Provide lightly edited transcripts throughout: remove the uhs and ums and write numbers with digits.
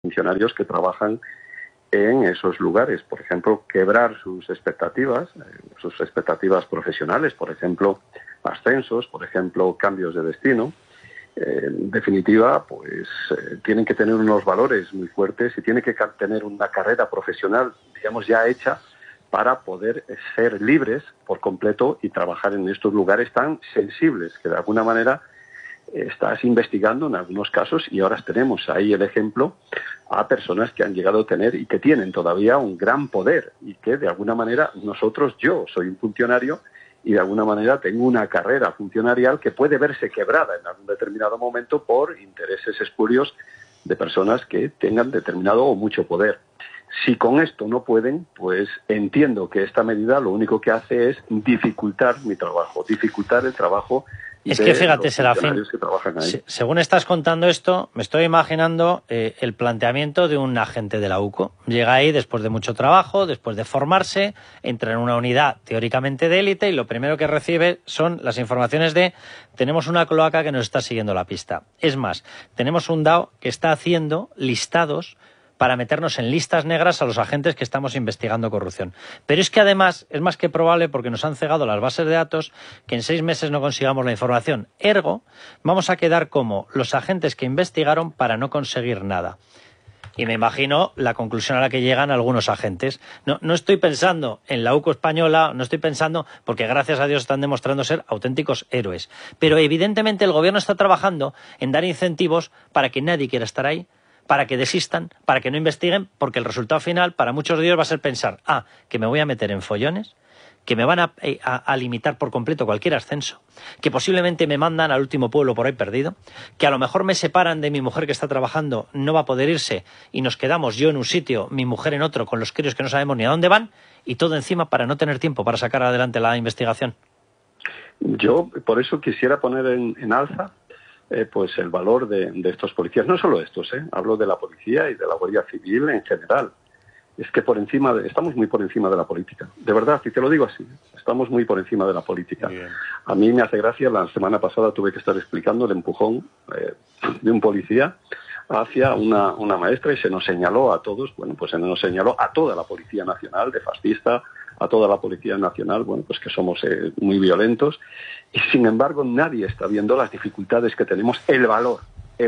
funcionarios que trabajan en esos lugares. Por ejemplo, quebrar sus expectativas profesionales, por ejemplo, ascensos, por ejemplo, cambios de destino. En definitiva, pues tienen que tener unos valores muy fuertes y tienen que tener una carrera profesional, digamos, ya hecha para poder ser libres por completo y trabajar en estos lugares tan sensibles que de alguna manera estás investigando en algunos casos, y ahora tenemos ahí el ejemplo a personas que han llegado a tener y que tienen todavía un gran poder y que de alguna manera yo soy un funcionario y de alguna manera tengo una carrera funcionarial que puede verse quebrada en algún determinado momento por intereses espurios de personas que tengan determinado o mucho poder. Si con esto no pueden, pues entiendo que esta medida lo único que hace es dificultar mi trabajo, dificultar el trabajo. Es que fíjate, Serafín, según estás contando esto, me estoy imaginando el planteamiento de un agente de la UCO. Llega ahí después de mucho trabajo, después de formarse, entra en una unidad teóricamente de élite y lo primero que recibe son las informaciones de: tenemos una cloaca que nos está siguiendo la pista. Es más, tenemos un DAO que está haciendo listados para meternos en listas negras a los agentes que estamos investigando corrupción. Pero es que además es más que probable, porque nos han cegado las bases de datos, que en 6 meses no consigamos la información. Ergo, vamos a quedar como los agentes que investigaron para no conseguir nada. Y me imagino la conclusión a la que llegan algunos agentes. No estoy pensando en la UCO española, no estoy pensando, porque gracias a Dios están demostrando ser auténticos héroes. Pero evidentemente el gobierno está trabajando en dar incentivos para que nadie quiera estar ahí, para que desistan, para que no investiguen, porque el resultado final para muchos de ellos va a ser pensar: que me voy a meter en follones, que me van a limitar por completo cualquier ascenso, que posiblemente me mandan al último pueblo por ahí perdido, que a lo mejor me separan de mi mujer que está trabajando, no va a poder irse, y nos quedamos yo en un sitio, mi mujer en otro, con los críos que no sabemos ni a dónde van, y todo encima para no tener tiempo para sacar adelante la investigación. Yo por eso quisiera poner en alza pues el valor de estos policías, no solo estos, hablo de la policía y de la Guardia Civil en general. Es que estamos muy por encima de la política, de verdad, y te lo digo así, estamos muy por encima de la política. A mí me hace gracia, la semana pasada tuve que estar explicando el empujón de un policía hacia una maestra, y se nos señaló a todos, se nos señaló a toda la Policía Nacional de fascista, a toda la Policía Nacional, pues que somos muy violentos, y sin embargo nadie está viendo las dificultades que tenemos, el valor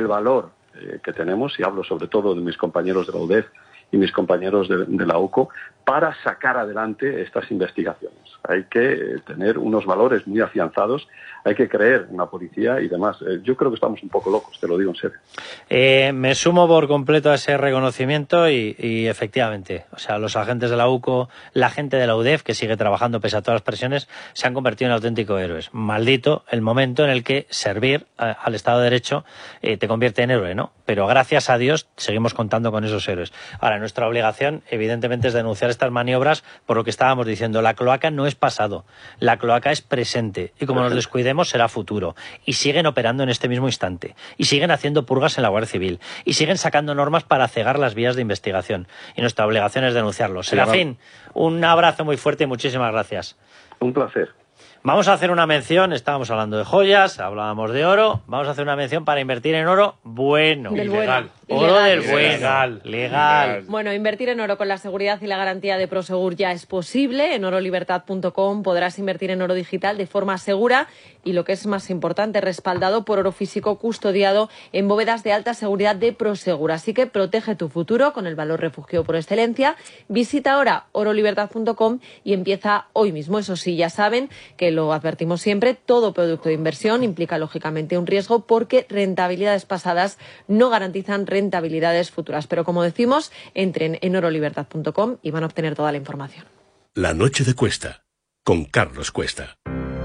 que tenemos, y hablo sobre todo de mis compañeros de la UDEF y mis compañeros de la UCO, para sacar adelante estas investigaciones. Hay que tener unos valores muy afianzados, hay que creer en la policía y demás. Yo creo que estamos un poco locos, te lo digo en serio. Me sumo por completo a ese reconocimiento y efectivamente, o sea, los agentes de la UCO, la gente de la UDEF, que sigue trabajando pese a todas las presiones, se han convertido en auténticos héroes. Maldito el momento en el que servir al Estado de Derecho te convierte en héroe, ¿no? Pero gracias a Dios seguimos contando con esos héroes. Ahora, nuestra obligación, evidentemente, es denunciar estas maniobras por lo que estábamos diciendo. La cloaca no es pasado, la cloaca es presente, y como nos descuidemos será futuro. Y siguen operando en este mismo instante, y siguen haciendo purgas en la Guardia Civil, y siguen sacando normas para cegar las vías de investigación. Y nuestra obligación es denunciarlo. Serafín, un abrazo muy fuerte y muchísimas gracias. Un placer. Vamos a hacer una mención, estábamos hablando de joyas, hablábamos de oro, vamos a hacer una mención para invertir en oro bueno. Legal. Oro del bueno. Legal. Bueno, invertir en oro con la seguridad y la garantía de Prosegur ya es posible. En orolibertad.com podrás invertir en oro digital de forma segura y, lo que es más importante, respaldado por oro físico custodiado en bóvedas de alta seguridad de Prosegur. Así que protege tu futuro con el valor refugio por excelencia. Visita ahora orolibertad.com y empieza hoy mismo. Eso sí, ya saben que lo advertimos siempre, todo producto de inversión implica lógicamente un riesgo, porque rentabilidades pasadas no garantizan rentabilidades futuras. Pero como decimos, entren en orolibertad.com y van a obtener toda la información. La noche de Cuesta, con Carlos Cuesta.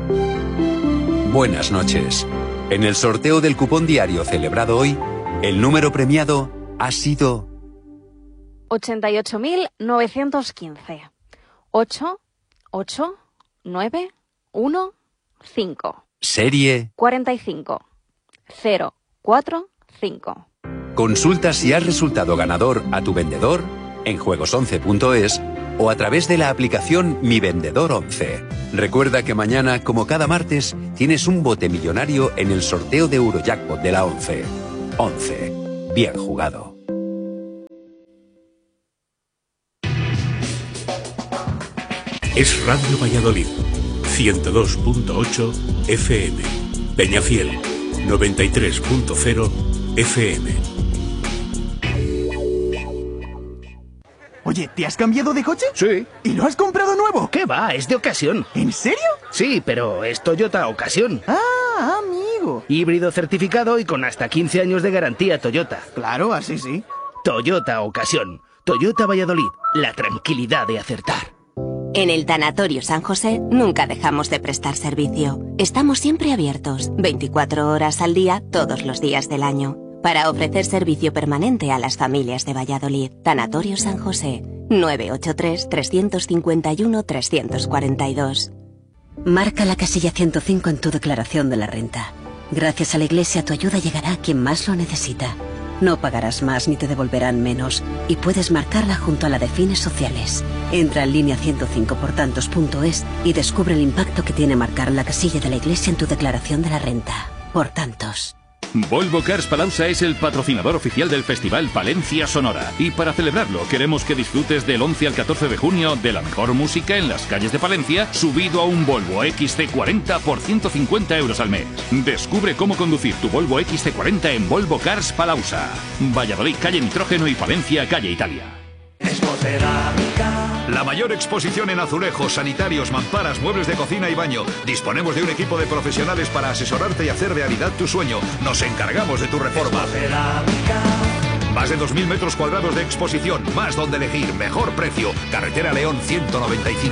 Buenas noches. En el sorteo del cupón diario celebrado hoy, el número premiado ha sido 88.915. 8, 8, 9, 1, 5. Serie 45 0, 4, 5. Consulta si has resultado ganador a tu vendedor en juegos11.es o a través de la aplicación Mi Vendedor 11. Recuerda que mañana, como cada martes, tienes un bote millonario en el sorteo de Eurojackpot de la 11. 11. Bien jugado. Es Radio Valladolid, 102.8 FM. Peñafiel, 93.0 FM. Oye, ¿te has cambiado de coche? Sí. ¿Y lo has comprado nuevo? ¿Qué va? Es de ocasión. ¿En serio? Sí, pero es Toyota Ocasión. Ah, amigo. Híbrido certificado y con hasta 15 años de garantía Toyota. Claro, así sí. Toyota Ocasión. Toyota Valladolid. La tranquilidad de acertar. En el Tanatorio San José nunca dejamos de prestar servicio. Estamos siempre abiertos, 24 horas al día, todos los días del año, para ofrecer servicio permanente a las familias de Valladolid. Tanatorio San José, 983-351-342. Marca la casilla 105 en tu declaración de la renta. Gracias a la Iglesia tu ayuda llegará a quien más lo necesita. No pagarás más ni te devolverán menos y puedes marcarla junto a la de fines sociales. Entra en línea 105portantos.es y descubre el impacto que tiene marcar la casilla de la Iglesia en tu declaración de la renta. Por tantos. Volvo Cars Palauza es el patrocinador oficial del Festival Palencia Sonora. Y para celebrarlo, queremos que disfrutes del 11 al 14 de junio de la mejor música en las calles de Palencia, subido a un Volvo XC40 por 150 euros al mes. Descubre cómo conducir tu Volvo XC40 en Volvo Cars Palauza. Valladolid, calle Nitrógeno, y Palencia, calle Italia. La mayor exposición en azulejos, sanitarios, mamparas, muebles de cocina y baño. Disponemos de un equipo de profesionales para asesorarte y hacer realidad tu sueño. Nos encargamos de tu reforma. Más de 2.000 metros cuadrados de exposición, más donde elegir, mejor precio. Carretera León 195.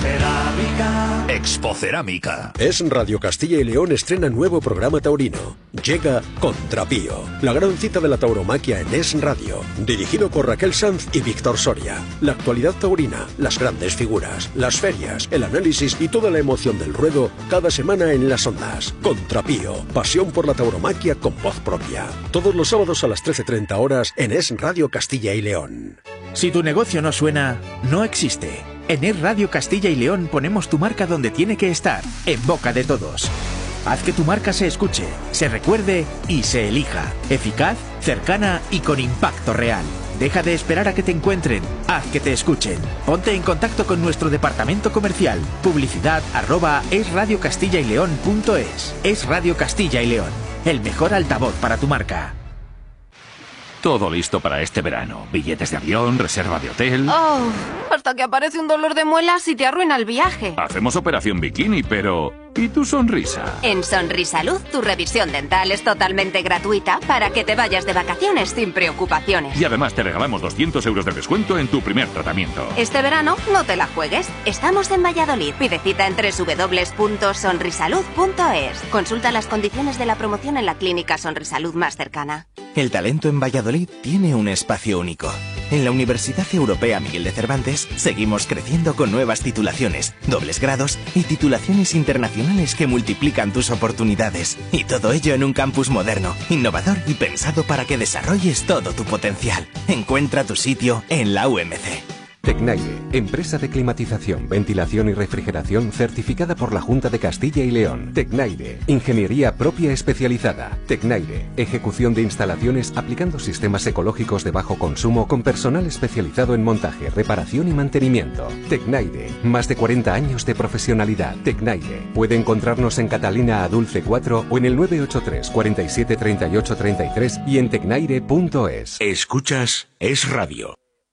Expocerámica. Es Radio Castilla y León estrena nuevo programa taurino. Llega Contrapío, la gran cita de la tauromaquia en Es Radio. Dirigido por Raquel Sanz y Víctor Soria. La actualidad taurina, las grandes figuras, las ferias, el análisis y toda la emoción del ruedo cada semana en las ondas. Contrapío, pasión por la tauromaquia con voz propia. Todos los sábados a las 13:30 horas en Es Radio Castilla y León. Si tu negocio no suena, no existe. En Es Radio Castilla y León ponemos tu marca donde tiene que estar, en boca de todos. Haz que tu marca se escuche, se recuerde y se elija. Eficaz, cercana y con impacto real. Deja de esperar a que te encuentren, haz que te escuchen. Ponte en contacto con nuestro departamento comercial. Publicidad@esradiocastillaileon.es. Es Radio Castilla y León, el mejor altavoz para tu marca. Todo listo para este verano. Billetes de avión, reserva de hotel. Oh, hasta que aparece un dolor de muelas y te arruina el viaje. Hacemos operación bikini, pero... ¿y tu sonrisa? En Sonrisalud, tu revisión dental es totalmente gratuita para que te vayas de vacaciones sin preocupaciones. Y además te regalamos 200 euros de descuento en tu primer tratamiento. Este verano no te la juegues. Estamos en Valladolid. Pide cita en www.sonrisalud.es. Consulta las condiciones de la promoción en la clínica Sonrisalud más cercana. El talento en Valladolid tiene un espacio único. En la Universidad Europea Miguel de Cervantes seguimos creciendo con nuevas titulaciones, dobles grados y titulaciones internacionales que multiplican tus oportunidades. Y todo ello en un campus moderno, innovador y pensado para que desarrolles todo tu potencial. Encuentra tu sitio en la UMC. Tecnaire, empresa de climatización, ventilación y refrigeración certificada por la Junta de Castilla y León. Tecnaire, ingeniería propia especializada. Tecnaire, ejecución de instalaciones aplicando sistemas ecológicos de bajo consumo con personal especializado en montaje, reparación y mantenimiento. Tecnaire, más de 40 años de profesionalidad. Tecnaire, puede encontrarnos en Catalina a Dulce 4 o en el 983 47 38 33 y en tecnaire.es. Escuchas Es Radio.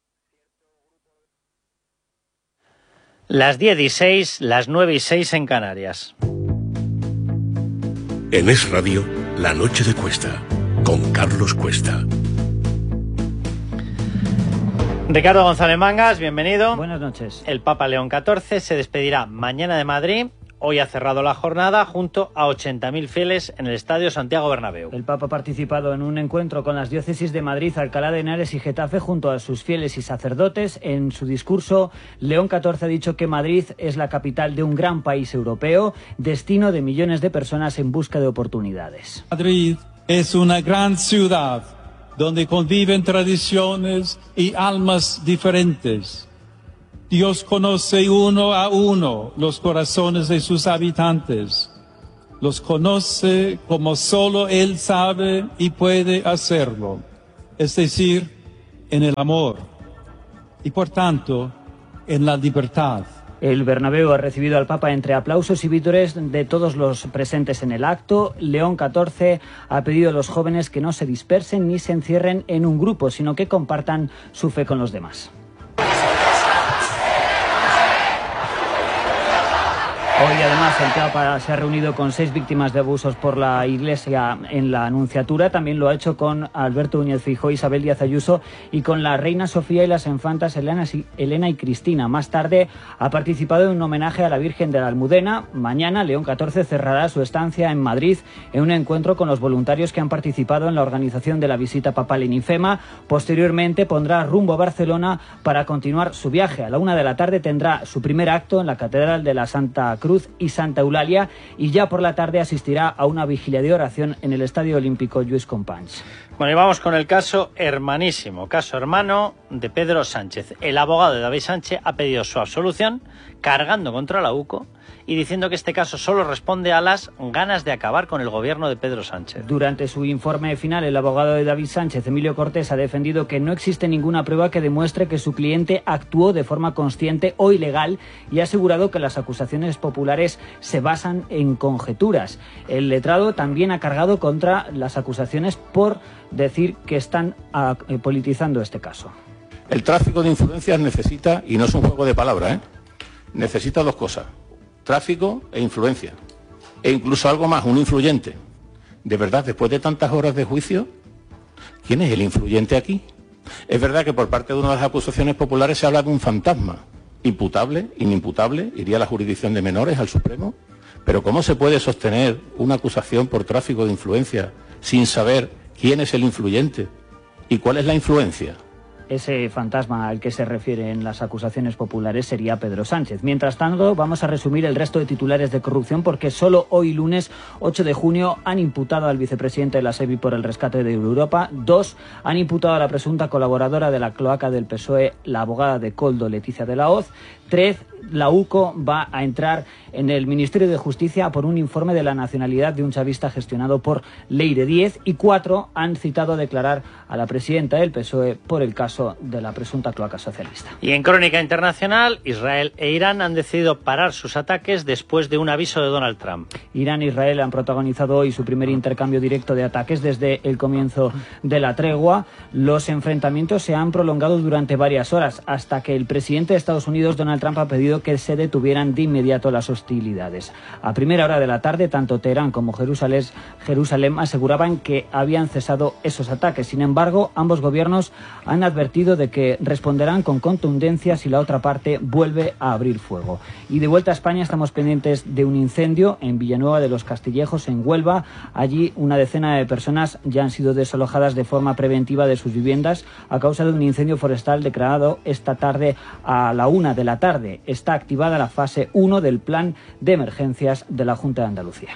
Las 10:06, las 9:06 en Canarias. En Es Radio, La Noche de Cuesta, con Carlos Cuesta. Ricardo González Mangas, bienvenido. Buenas noches. El Papa León XIV se despedirá mañana de Madrid. Hoy ha cerrado la jornada junto a 80.000 fieles en el Estadio Santiago Bernabéu. El Papa ha participado en un encuentro con las diócesis de Madrid, Alcalá de Henares y Getafe junto a sus fieles y sacerdotes. En su discurso, León XIV ha dicho que Madrid es la capital de un gran país europeo, destino de millones de personas en busca de oportunidades. Madrid es una gran ciudad donde conviven tradiciones y almas diferentes. Dios conoce uno a uno los corazones de sus habitantes. Los conoce como solo Él sabe y puede hacerlo, es decir, en el amor y por tanto en la libertad. El Bernabéu ha recibido al Papa entre aplausos y vítores de todos los presentes en el acto. León XIV ha pedido a los jóvenes que no se dispersen ni se encierren en un grupo, sino que compartan su fe con los demás. Hoy, además, el Papa se ha reunido con 6 víctimas de abusos por la Iglesia en la Anunciatura. También lo ha hecho con Alberto Núñez Feijóo, Isabel Díaz Ayuso y con la reina Sofía y las infantas Elena y Cristina. Más tarde ha participado en un homenaje a la Virgen de la Almudena. Mañana, León XIV cerrará su estancia en Madrid en un encuentro con los voluntarios que han participado en la organización de la visita papal en IFEMA. Posteriormente pondrá rumbo a Barcelona para continuar su viaje. A la 1 de la tarde tendrá su primer acto en la Catedral de la Santa Cruz y Santa Eulalia, y ya por la tarde asistirá a una vigilia de oración en el Estadio Olímpico Lluís Companys. Bueno, y vamos con el caso hermanísimo, caso hermano de Pedro Sánchez. El abogado de David Sánchez ha pedido su absolución, cargando contra la UCO y diciendo que este caso solo responde a las ganas de acabar con el gobierno de Pedro Sánchez. Durante su informe final, el abogado de David Sánchez, Emilio Cortés, ha defendido que no existe ninguna prueba que demuestre que su cliente actuó de forma consciente o ilegal y ha asegurado que las acusaciones populares se basan en conjeturas. El letrado también ha cargado contra las acusaciones por decir que están politizando este caso. El tráfico de influencias necesita, y no es un juego de palabras, necesita 2 cosas: tráfico e influencia, e incluso algo más, un influyente. De verdad, después de tantas horas de juicio, ¿quién es el influyente aquí? Es verdad que por parte de una de las acusaciones populares se habla de un fantasma, imputable, inimputable, iría a la jurisdicción de menores, al Supremo, pero ¿cómo se puede sostener una acusación por tráfico de influencia sin saber quién es el influyente y cuál es la influencia? Ese fantasma al que se refieren las acusaciones populares sería Pedro Sánchez. Mientras tanto, vamos a resumir el resto de titulares de corrupción, porque solo hoy, lunes 8 de junio, han imputado al vicepresidente de la SEPI por el rescate de Europa. 2 han imputado a la presunta colaboradora de la cloaca del PSOE, la abogada de Koldo, Leticia de la Hoz. 3, la UCO va a entrar en el Ministerio de Justicia por un informe de la nacionalidad de un chavista gestionado por Leire 10. Y 4 han citado a declarar a la presidenta del PSOE por el caso de la presunta cloaca socialista. Y en crónica internacional, Israel e Irán han decidido parar sus ataques después de un aviso de Donald Trump. Irán e Israel han protagonizado hoy su primer intercambio directo de ataques desde el comienzo de la tregua. Los enfrentamientos se han prolongado durante varias horas, hasta que el presidente de Estados Unidos, Donald Trump, ha pedido que se detuvieran de inmediato las hostilidades. A primera hora de la tarde, tanto Teherán como Jerusalén aseguraban que habían cesado esos ataques. Sin embargo, ambos gobiernos han advertido de que responderán con contundencia si la otra parte vuelve a abrir fuego. Y de vuelta a España, estamos pendientes de un incendio en Villanueva de los Castillejos, en Huelva. Allí una decena de personas ya han sido desalojadas de forma preventiva de sus viviendas a causa de un incendio forestal declarado esta tarde a la 1 de la tarde. Está activada la fase 1 del plan de emergencias de la Junta de Andalucía.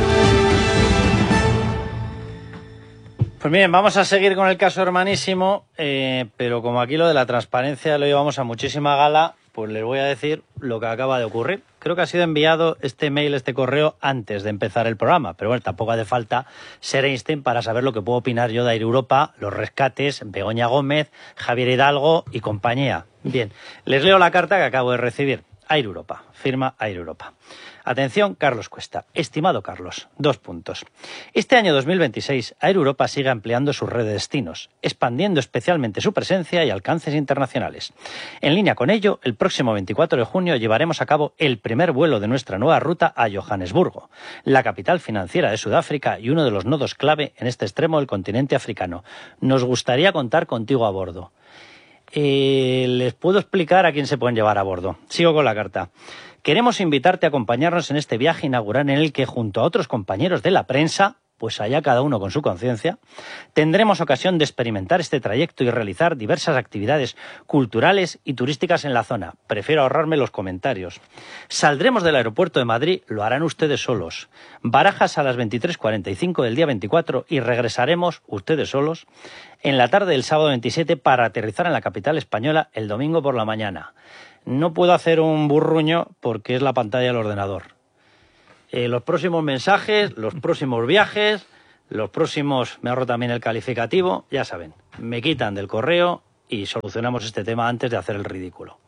Pues bien, vamos a seguir con el caso hermanísimo, pero como aquí lo de la transparencia lo llevamos a muchísima gala, pues les voy a decir lo que acaba de ocurrir. Creo que ha sido enviado este mail, este correo, antes de empezar el programa, pero bueno, tampoco hace falta ser Einstein para saber lo que puedo opinar yo de Air Europa, los rescates, Begoña Gómez, Javier Hidalgo y compañía. Bien, les leo la carta que acabo de recibir. Air Europa, firma Air Europa. Atención, Carlos Cuesta. Estimado Carlos, 2 puntos. Este año 2026, Air Europa sigue ampliando su red de destinos, expandiendo especialmente su presencia y alcances internacionales. En línea con ello, el próximo 24 de junio llevaremos a cabo el primer vuelo de nuestra nueva ruta a Johannesburgo, la capital financiera de Sudáfrica y uno de los nodos clave en este extremo del continente africano. Nos gustaría contar contigo a bordo. Les puedo explicar a quién se pueden llevar a bordo. Sigo con la carta. Queremos invitarte a acompañarnos en este viaje inaugural en el que, junto a otros compañeros de la prensa, pues allá cada uno con su conciencia, tendremos ocasión de experimentar este trayecto y realizar diversas actividades culturales y turísticas en la zona. Prefiero ahorrarme los comentarios. Saldremos del aeropuerto de Madrid, lo harán ustedes solos. Barajas a las 23:45 del día 24 y regresaremos, ustedes solos, en la tarde del sábado 27 para aterrizar en la capital española el domingo por la mañana. No puedo hacer un burruño porque es la pantalla del ordenador. Los próximos mensajes, los próximos viajes, los próximos, me ahorro también el calificativo, ya saben, me quitan del correo y solucionamos este tema antes de hacer el ridículo.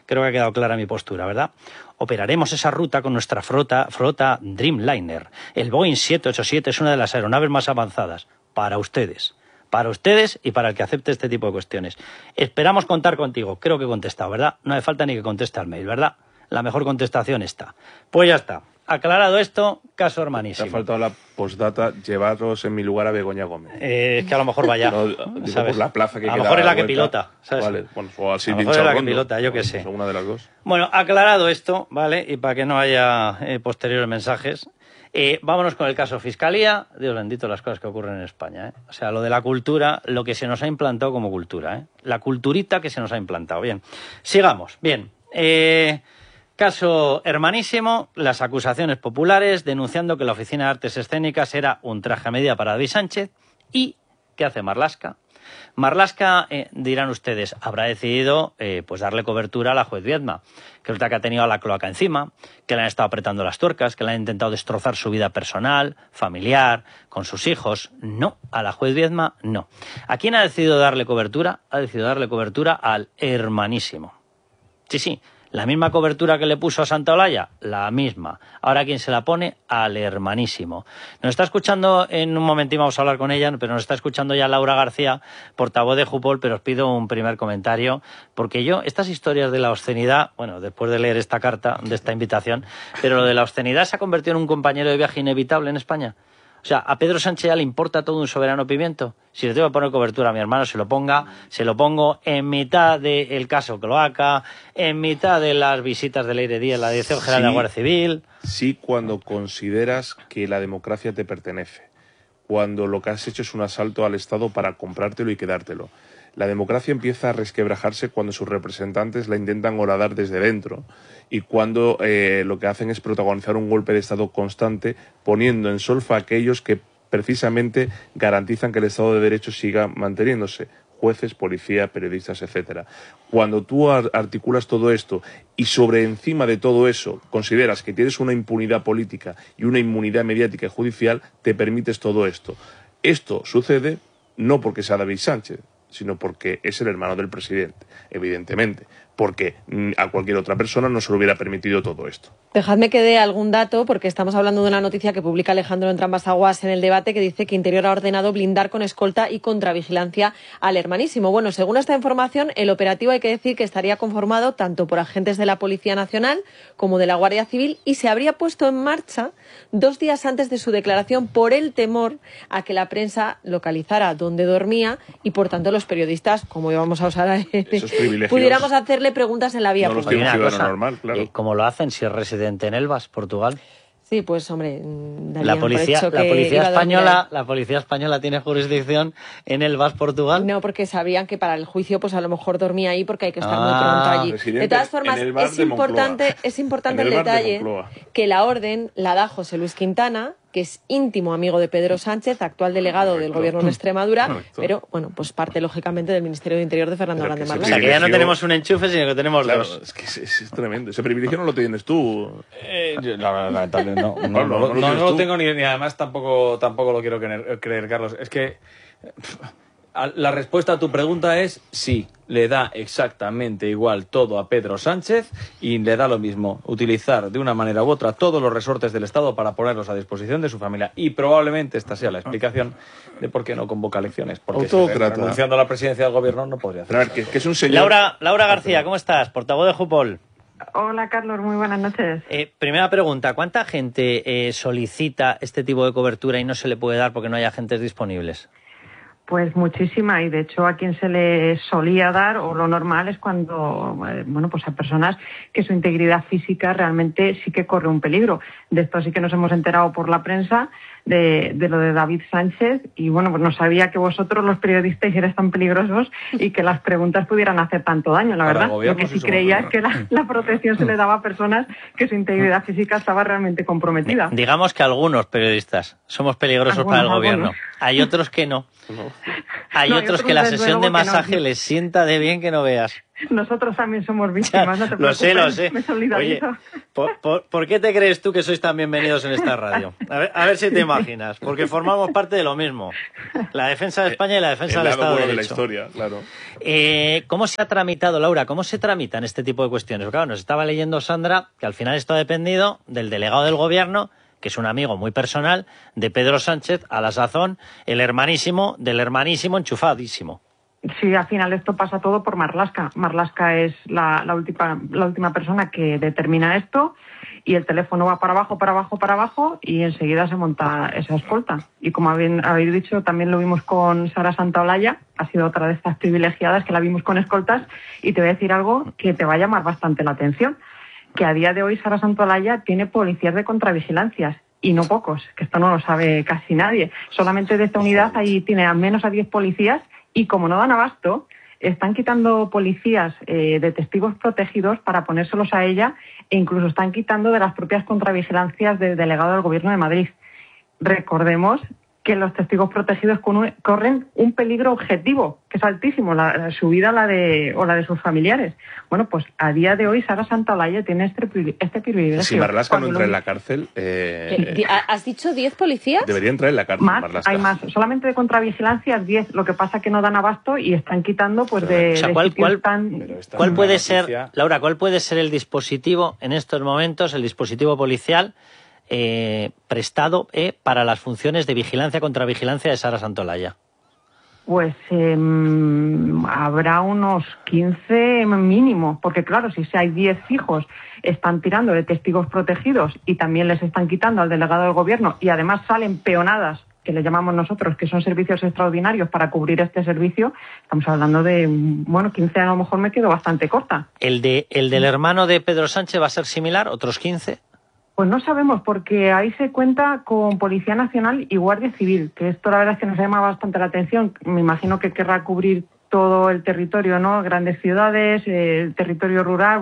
Creo que ha quedado clara mi postura, ¿verdad? Operaremos esa ruta con nuestra flota Dreamliner. El Boeing 787 es una de las aeronaves más avanzadas. Para ustedes y para el que acepte este tipo de cuestiones. Esperamos contar contigo. Creo que he contestado, ¿verdad? No hace falta ni que conteste al mail, ¿verdad? La mejor contestación está. Pues ya está. Aclarado esto, caso hermanísimo. Te ha faltado la postdata, llevaros en mi lugar a Begoña Gómez. Es que a lo mejor vaya. No, ¿sabes? Por la plaza que a lo mejor es la que vuelta. pilota, ¿sabes? Vale, bueno, o al a lo mejor es la que pilota, yo qué sé. Una de las dos. Bueno, aclarado esto, ¿vale? Y para que no haya posteriores mensajes, vámonos con el caso Fiscalía. Dios bendito las cosas que ocurren en España, ¿eh? O sea, lo de la cultura, lo que se nos ha implantado como cultura, ¿eh? La culturita que se nos ha implantado. Bien, sigamos. Bien, caso hermanísimo, las acusaciones populares denunciando que la Oficina de Artes Escénicas era un traje a medida para David Sánchez. ¿Y qué hace Marlaska? Marlaska, dirán ustedes, habrá decidido pues darle cobertura a la juez Viedma, que resulta que ha tenido a la cloaca encima, que le han estado apretando las tuercas, que le han intentado destrozar su vida personal, familiar, con sus hijos. No, a la juez Viedma no. ¿A quién ha decidido darle cobertura? Ha decidido darle cobertura al hermanísimo. Sí, la misma cobertura que le puso a Santa Olaya, la misma. Ahora, ¿quién se la pone? Al hermanísimo. Nos está escuchando, en un momentín vamos a hablar con ella, pero nos está escuchando ya Laura García, portavoz de Jupol, pero os pido un primer comentario, porque yo, estas historias de la obscenidad, bueno, después de leer esta carta, de esta invitación, pero lo de la obscenidad se ha convertido en un compañero de viaje inevitable en España. O sea, ¿a Pedro Sánchez ya le importa todo un soberano pimiento? Si le tengo que poner cobertura a mi hermano, se lo pongo en mitad del caso Cloaca, en mitad de las visitas de Leire Díaz, la Dirección General de la Guardia Civil. Sí, cuando consideras que la democracia te pertenece, cuando lo que has hecho es un asalto al Estado para comprártelo y quedártelo. La democracia empieza a resquebrajarse cuando sus representantes la intentan horadar desde dentro y cuando lo que hacen es protagonizar un golpe de Estado constante, poniendo en solfa a aquellos que precisamente garantizan que el Estado de Derecho siga manteniéndose. Jueces, policía, periodistas, etcétera. Cuando tú articulas todo esto y sobre encima de todo eso consideras que tienes una impunidad política y una inmunidad mediática y judicial, te permites todo esto. Esto sucede no porque sea David Sánchez, sino porque es el hermano del presidente, evidentemente, porque a cualquier otra persona no se le hubiera permitido todo esto. Dejadme que dé algún dato, porque estamos hablando de una noticia que publica Alejandro Entrambas-Aguas en El Debate, que dice que Interior ha ordenado blindar con escolta y contravigilancia al hermanísimo. Bueno, según esta información, el operativo hay que decir que estaría conformado tanto por agentes de la Policía Nacional como de la Guardia Civil y se habría puesto en marcha 2 días antes de su declaración por el temor a que la prensa localizara dónde dormía y, por tanto, los periodistas, como íbamos a usar, pudiéramos hacerle preguntas en la vía pública. Normal, claro. ¿Cómo lo hacen si es residente en Elvas, Portugal? Sí, pues hombre, la policía española tiene jurisdicción en Elvas, Portugal. No, porque sabían que para el juicio pues a lo mejor dormía ahí porque hay que estar muy pronto allí. De todas formas, es importante el detalle que la orden la da José Luis Quintana, que es íntimo amigo de Pedro Sánchez, actual delegado del Gobierno en Extremadura, pero bueno, pues parte lógicamente del Ministerio de Interior de Fernando Grande Marlaska. O sea, que ya no tenemos un enchufe, sino que tenemos dos. Es que es tremendo. Ese privilegio no lo tienes tú. No lo tengo ni además tampoco lo quiero creer, Carlos. Es que la respuesta a tu pregunta es sí, le da exactamente igual todo a Pedro Sánchez y le da lo mismo utilizar de una manera u otra todos los resortes del Estado para ponerlos a disposición de su familia. Y probablemente esta sea la explicación de por qué no convoca elecciones. Porque renunciando a la presidencia del Gobierno no podría hacer. A ver, que es un señor... Laura García, ¿cómo estás? Portavoz de Jupol. Hola, Carlos, muy buenas noches. Primera pregunta, ¿cuánta gente solicita este tipo de cobertura y no se le puede dar porque no hay agentes disponibles? Pues muchísima, y de hecho a quien se le solía dar, o lo normal, es cuando, pues a personas que su integridad física realmente sí que corre un peligro. De esto sí que nos hemos enterado por la prensa, de lo de David Sánchez, y bueno, pues no sabía que vosotros los periodistas erais tan peligrosos y que las preguntas pudieran hacer tanto daño, la verdad. Lo que sí creía es que la protección se le daba a personas que su integridad física estaba realmente comprometida. Digamos que algunos periodistas somos peligrosos para el Gobierno. Hay otros que no. Hay otros que la sesión de masaje les sienta de bien que no veas. Nosotros también somos víctimas, no te preocupes. Lo sé. Me solidarizo. Oye, ¿por qué te crees tú que sois tan bienvenidos en esta radio? A ver si te imaginas, porque formamos parte de lo mismo. La defensa de España y la defensa del Estado de Derecho. De la historia, claro. ¿Cómo se ha tramitado, Laura? ¿Cómo se tramitan este tipo de cuestiones? Porque, claro, nos estaba leyendo Sandra que al final esto ha dependido del delegado del gobierno, que es un amigo muy personal de Pedro Sánchez, a la sazón, el hermanísimo del hermanísimo enchufadísimo. Sí, al final esto pasa todo por Marlaska. Marlaska es la última persona que determina esto y el teléfono va para abajo y enseguida se monta esa escolta. Y como habéis dicho, también lo vimos con Sara Santaolalla, ha sido otra de estas privilegiadas que la vimos con escoltas, y te voy a decir algo que te va a llamar bastante la atención, que a día de hoy Sara Santaolalla tiene policías de contravigilancias. Y no pocos, que esto no lo sabe casi nadie. Solamente de esta unidad ahí tiene al menos a 10 policías. Y como no dan abasto, están quitando policías de testigos protegidos para ponérselos a ella, e incluso están quitando de las propias contravigilancias del delegado del Gobierno de Madrid. Recordemos que los testigos protegidos corren un peligro objetivo, que es altísimo, su vida o la de sus familiares. Bueno, pues a día de hoy Sara Santaolalla tiene este privilegio. Si Marlaska no entra en la cárcel... ¿Has dicho 10 policías? Debería entrar en la cárcel, Marlaska. Hay más. Solamente de contravigilancias 10. Lo que pasa es que no dan abasto y están quitando pues de... O sea, ¿cuál puede ser, Laura, cuál puede ser el dispositivo en estos momentos, el dispositivo policial prestado para las funciones de vigilancia contra vigilancia de Sara Santaolalla? Pues habrá unos 15 mínimo, porque claro, si hay 10 fijos, están tirando de testigos protegidos y también les están quitando al delegado del gobierno, y además salen peonadas, que le llamamos nosotros, que son servicios extraordinarios para cubrir este servicio. Estamos hablando de, 15 a lo mejor me quedo bastante corta. ¿El del hermano de Pedro Sánchez va a ser similar? ¿Otros 15? Pues no sabemos, porque ahí se cuenta con Policía Nacional y Guardia Civil, que esto la verdad es que nos llama bastante la atención. Me imagino que querrá cubrir todo el territorio, ¿no? Grandes ciudades, el territorio rural,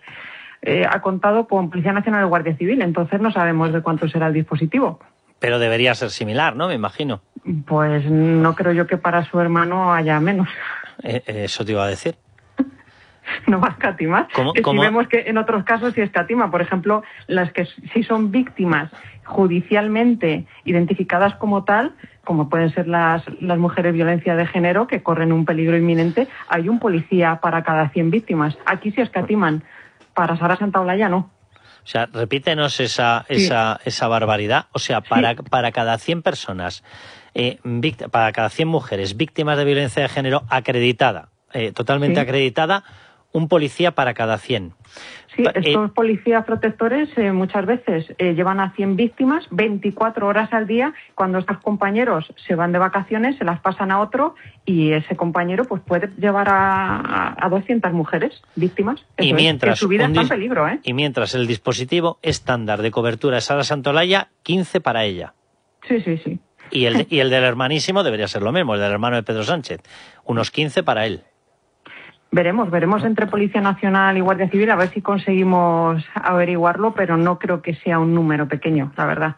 ha contado con Policía Nacional y Guardia Civil, entonces no sabemos de cuánto será el dispositivo. Pero debería ser similar, ¿no? Me imagino. Pues no creo yo que para su hermano haya menos. Eso te iba a decir. No va a escatimar. Si vemos que en otros casos sí escatima. Por ejemplo, las que sí son víctimas judicialmente identificadas como tal, como pueden ser las mujeres de violencia de género, que corren un peligro inminente, hay un policía para cada 100 víctimas. Aquí sí escatiman. Para Sara Santaolalla no. O sea, repítenos esa barbaridad. O sea, para cada 100 personas, para cada 100 mujeres víctimas de violencia de género acreditada, totalmente acreditada, un policía para cada 100. Sí, estos policías protectores muchas veces llevan a 100 víctimas 24 horas al día. Cuando estos compañeros se van de vacaciones, se las pasan a otro y ese compañero pues puede llevar a 200 mujeres víctimas. Y mientras, que su vida está en peligro, ¿eh? Y mientras el dispositivo estándar de cobertura de Sara Santaolalla, 15 para ella. Sí. Y el del hermanísimo debería ser lo mismo, el del hermano de Pedro Sánchez. Unos 15 para él. Veremos entre Policía Nacional y Guardia Civil a ver si conseguimos averiguarlo, pero no creo que sea un número pequeño, la verdad.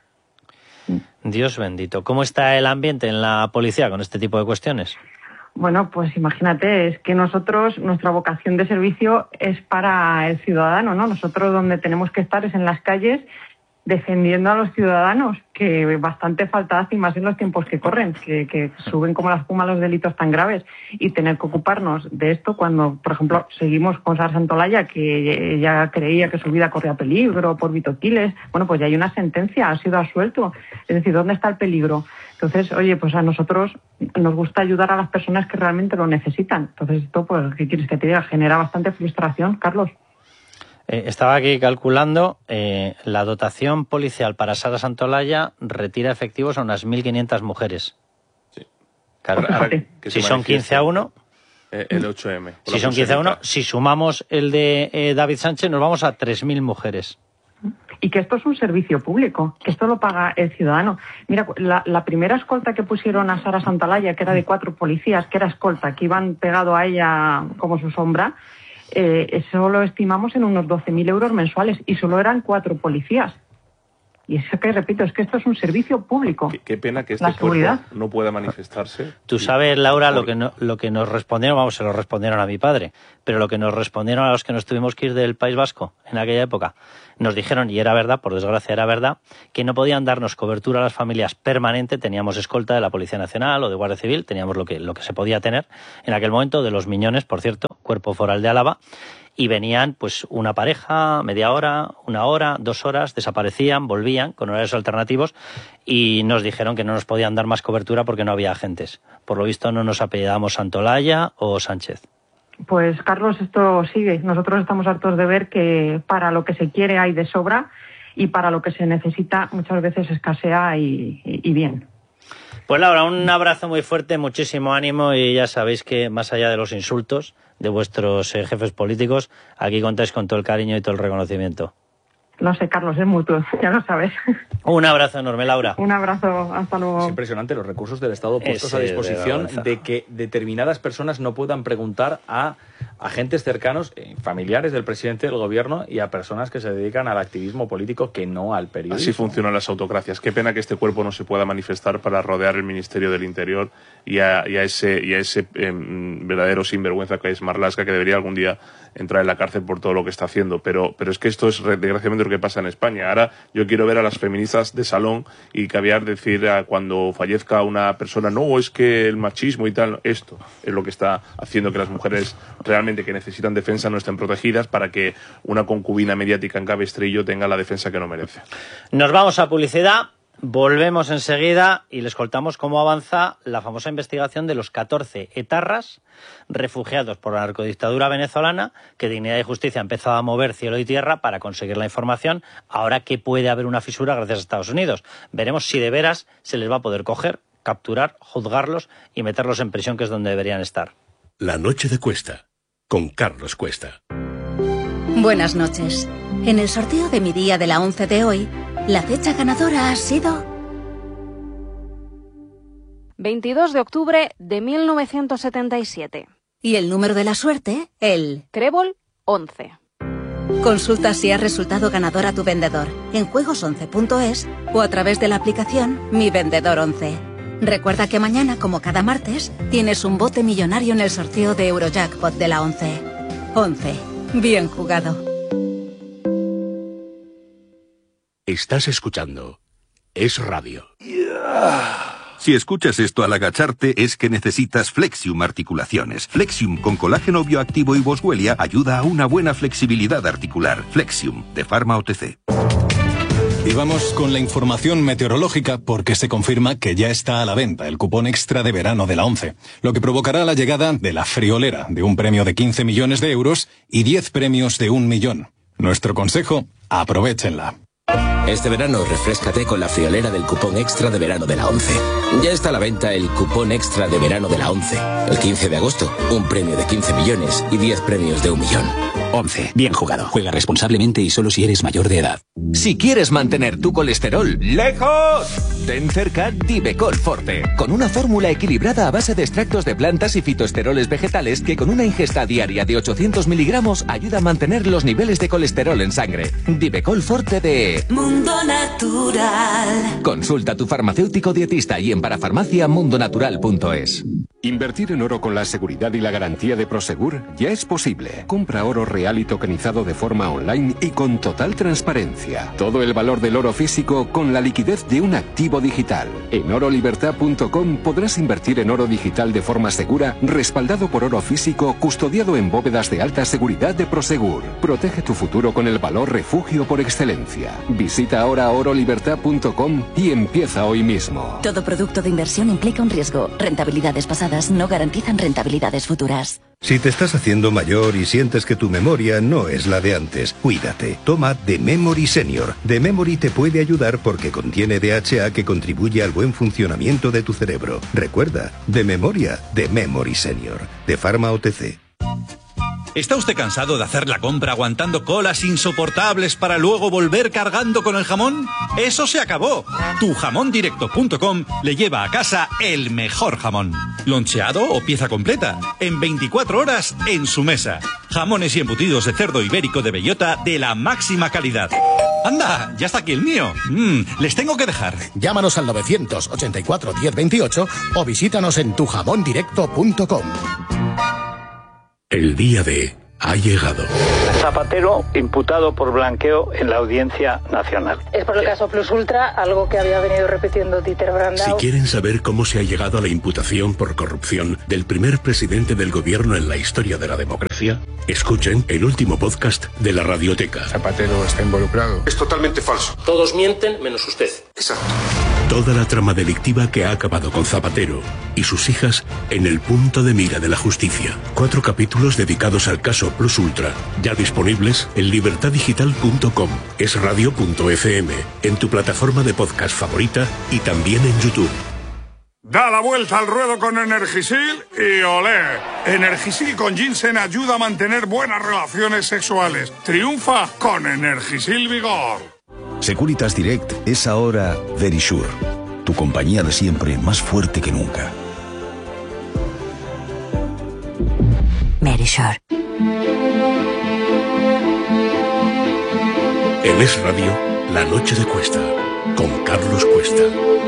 Dios bendito. ¿Cómo está el ambiente en la policía con este tipo de cuestiones? Bueno, pues imagínate, es que nuestra vocación de servicio es para el ciudadano, ¿no? Nosotros donde tenemos que estar es en las calles defendiendo a los ciudadanos, que bastante falta hace, y más en los tiempos que corren, que suben como la espuma los delitos tan graves, y tener que ocuparnos de esto cuando, por ejemplo, seguimos con Sara Santaolalla, que ella creía que su vida corría peligro por Vitoquiles. Bueno, pues ya hay una sentencia, ha sido absuelto. Es decir, ¿dónde está el peligro? Entonces, oye, pues a nosotros nos gusta ayudar a las personas que realmente lo necesitan. Entonces esto, pues, ¿qué quieres que te diga? Genera bastante frustración, Carlos. Estaba aquí calculando, la dotación policial para Sara Santaolalla retira efectivos a unas 1.500 mujeres. Sí. Claro, si son 15 a 1... El 8M. Si son 15 a 1, si sumamos el de David Sánchez, nos vamos a 3.000 mujeres. Y que esto es un servicio público, que esto lo paga el ciudadano. Mira, la primera escolta que pusieron a Sara Santaolalla, que era de 4 policías, que era escolta, que iban pegado a ella como su sombra, eso lo estimamos en unos 12.000 euros mensuales, y solo eran 4 policías. Y es que, repito, es que esto es un servicio público. Qué pena que este cuerpo no pueda manifestarse. Tú sabes, Laura, lo que nos respondieron, vamos, se lo respondieron a mi padre, pero lo que nos respondieron a los que nos tuvimos que ir del País Vasco en aquella época, nos dijeron, y era verdad, por desgracia era verdad, que no podían darnos cobertura a las familias permanente, teníamos escolta de la Policía Nacional o de Guardia Civil, teníamos lo que se podía tener en aquel momento, de los Miñones, por cierto, Cuerpo Foral de Álava, y venían pues una pareja, media hora, 1 hora, 2 horas, desaparecían, volvían con horarios alternativos y nos dijeron que no nos podían dar más cobertura porque no había agentes. Por lo visto no nos apellidábamos Santolaya o Sánchez. Pues, Carlos, esto sigue. Nosotros estamos hartos de ver que para lo que se quiere hay de sobra y para lo que se necesita muchas veces escasea y bien. Pues Laura, un abrazo muy fuerte, muchísimo ánimo y ya sabéis que más allá de los insultos de vuestros jefes políticos, aquí contáis con todo el cariño y todo el reconocimiento. Lo sé, Carlos, es mutuo, ya lo sabes. Un abrazo enorme, Laura. Un abrazo, hasta luego. Es impresionante los recursos del Estado puestos a disposición de que determinadas personas no puedan preguntar a agentes cercanos, familiares del presidente del gobierno y a personas que se dedican al activismo político que no al periodismo. Así funcionan las autocracias. Qué pena que este cuerpo no se pueda manifestar para rodear el Ministerio del Interior y a ese verdadero sinvergüenza que es Marlaska, que debería algún día entrar en la cárcel por todo lo que está haciendo. Pero es que esto es desgraciadamente lo que pasa en España. Ahora yo quiero ver a las feministas de salón y caviar decir cuando fallezca una persona, no, es que el machismo y tal, esto es lo que está haciendo que las mujeres realmente que necesitan defensa no estén protegidas para que una concubina mediática en cabestrillo tenga la defensa que no merece. Nos vamos a publicidad. Volvemos enseguida y les contamos cómo avanza la famosa investigación de los 14 etarras refugiados por la narcodictadura venezolana, que Dignidad y Justicia ha empezado a mover cielo y tierra para conseguir la información, ahora que puede haber una fisura gracias a Estados Unidos. Veremos si de veras se les va a poder coger, capturar, juzgarlos y meterlos en prisión, que es donde deberían estar. La noche de Cuesta, con Carlos Cuesta. Buenas noches. En el sorteo de mi día de la 11 de hoy, la fecha ganadora ha sido 22 de octubre de 1977. Y el número de la suerte, el Trébol 11. Consulta si has resultado ganador a tu vendedor en juegos11.es o a través de la aplicación Mi Vendedor 11. Recuerda que mañana, como cada martes, tienes un bote millonario en el sorteo de Eurojackpot de la 11. 11. Bien jugado. Estás escuchando Es Radio. Si escuchas esto al agacharte es que necesitas Flexium Articulaciones. Flexium con colágeno bioactivo y boswellia ayuda a una buena flexibilidad articular. Flexium, de Pharma OTC. Y vamos con la información meteorológica porque se confirma que ya está a la venta el cupón extra de verano de la 11, lo que provocará la llegada de la friolera de un premio de 15 millones de euros y 10 premios de 1 millón. Nuestro consejo, aprovéchenla. Este verano refréscate con la friolera del cupón extra de verano de la 11. Ya está a la venta el cupón extra de verano de la 11. El 15 de agosto, un premio de 15 millones y 10 premios de 1 millón. 11. Bien jugado. Juega responsablemente y solo si eres mayor de edad. Si quieres mantener tu colesterol lejos, ten cerca Divecol Forte, con una fórmula equilibrada a base de extractos de plantas y fitoesteroles vegetales que con una ingesta diaria de 800 miligramos ayuda a mantener los niveles de colesterol en sangre. Divecol Forte de Mundo Natural. Consulta a tu farmacéutico dietista y en parafarmaciamundonatural.es. Invertir en oro con la seguridad y la garantía de Prosegur ya es posible. Compra oro real y tokenizado de forma online y con total transparencia. Todo el valor del oro físico con la liquidez de un activo digital. En orolibertad.com podrás invertir en oro digital de forma segura, respaldado por oro físico, custodiado en bóvedas de alta seguridad de Prosegur. Protege tu futuro con el valor refugio por excelencia. Visita ahora orolibertad.com y empieza hoy mismo. Todo producto de inversión implica un riesgo. Rentabilidades pasadas no garantizan rentabilidades futuras. Si te estás haciendo mayor y sientes que tu memoria no es la de antes, cuídate. Toma The Memory Senior. The Memory te puede ayudar porque contiene DHA que contribuye al buen funcionamiento de tu cerebro. Recuerda, de memoria, The Memory Senior. De Pharma OTC. ¿Está usted cansado de hacer la compra aguantando colas insoportables para luego volver cargando con el jamón? ¡Eso se acabó! Tujamondirecto.com le lleva a casa el mejor jamón. Loncheado o pieza completa. En 24 horas en su mesa. Jamones y embutidos de cerdo ibérico de bellota de la máxima calidad. ¡Anda! Ya está aquí el mío. Les tengo que dejar. Llámanos al 984 1028 o visítanos en tujamondirecto.com. El día D ha llegado. Zapatero imputado por blanqueo en la Audiencia Nacional. Es por el caso Plus Ultra, algo que había venido repitiendo Dieter Brandau. Si quieren saber cómo se ha llegado a la imputación por corrupción del primer presidente del gobierno en la historia de la democracia, escuchen el último podcast de la Radioteca. Zapatero está involucrado. Es totalmente falso. Todos mienten menos usted. Exacto. Toda la trama delictiva que ha acabado con Zapatero y sus hijas en el punto de mira de la justicia. 4 capítulos dedicados al caso Plus Ultra, ya disponibles en libertadigital.com, esradio.fm, en tu plataforma de podcast favorita y también en YouTube. Da la vuelta al ruedo con Energisil y olé. Energisil con ginseng ayuda a mantener buenas relaciones sexuales. Triunfa con Energisil Vigor. Securitas Direct es ahora Verisure, tu compañía de siempre más fuerte que nunca. Verisure. En Es Radio, La Noche de Cuesta, con Carlos Cuesta.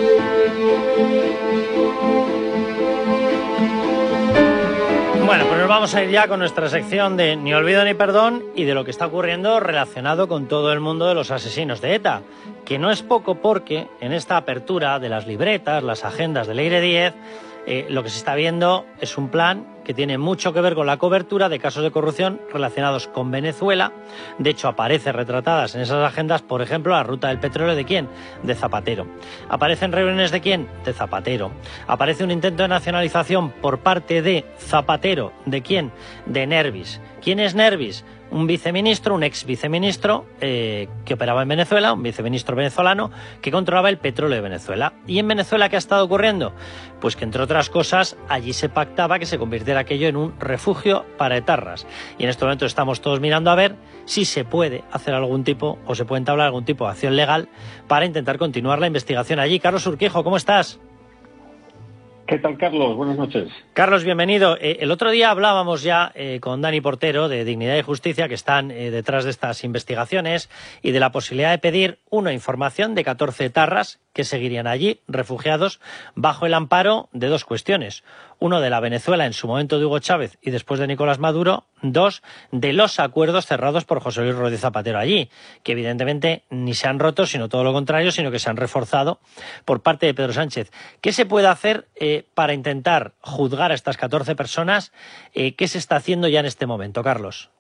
Bueno, pues nos vamos a ir ya con nuestra sección de Ni olvido ni perdón y de lo que está ocurriendo relacionado con todo el mundo de los asesinos de ETA, que no es poco porque en esta apertura de las libretas, las agendas del Eire 10, lo que se está viendo es un plan que tiene mucho que ver con la cobertura de casos de corrupción relacionados con Venezuela. De hecho, aparece retratadas en esas agendas, por ejemplo, la ruta del petróleo ¿de quién? De Zapatero. ¿Aparecen reuniones de quién? De Zapatero. ¿Aparece un intento de nacionalización por parte de Zapatero? ¿De quién? De Nervis. ¿Quién es Nervis? Un viceministro, un ex viceministro que operaba en Venezuela, un viceministro venezolano que controlaba el petróleo de Venezuela. ¿Y en Venezuela qué ha estado ocurriendo? Pues que, entre otras cosas, allí se pactaba que se convirtiera aquello en un refugio para etarras. Y en este momento estamos todos mirando a ver si se puede hacer algún tipo o se puede entablar algún tipo de acción legal para intentar continuar la investigación allí. Carlos Urquijo, ¿cómo estás? ¿Qué tal, Carlos? Buenas noches. Carlos, bienvenido. El otro día hablábamos ya con Dani Portero de Dignidad y Justicia, que están detrás de estas investigaciones, y de la posibilidad de pedir una información de 14 etarras que seguirían allí, refugiados, bajo el amparo de 2 cuestiones. Uno, de la Venezuela en su momento de Hugo Chávez y después de Nicolás Maduro. 2, de los acuerdos cerrados por José Luis Rodríguez Zapatero allí, que evidentemente ni se han roto, sino todo lo contrario, sino que se han reforzado por parte de Pedro Sánchez. ¿Qué se puede hacer para intentar juzgar a estas 14 personas? ¿Qué se está haciendo ya en este momento, Carlos?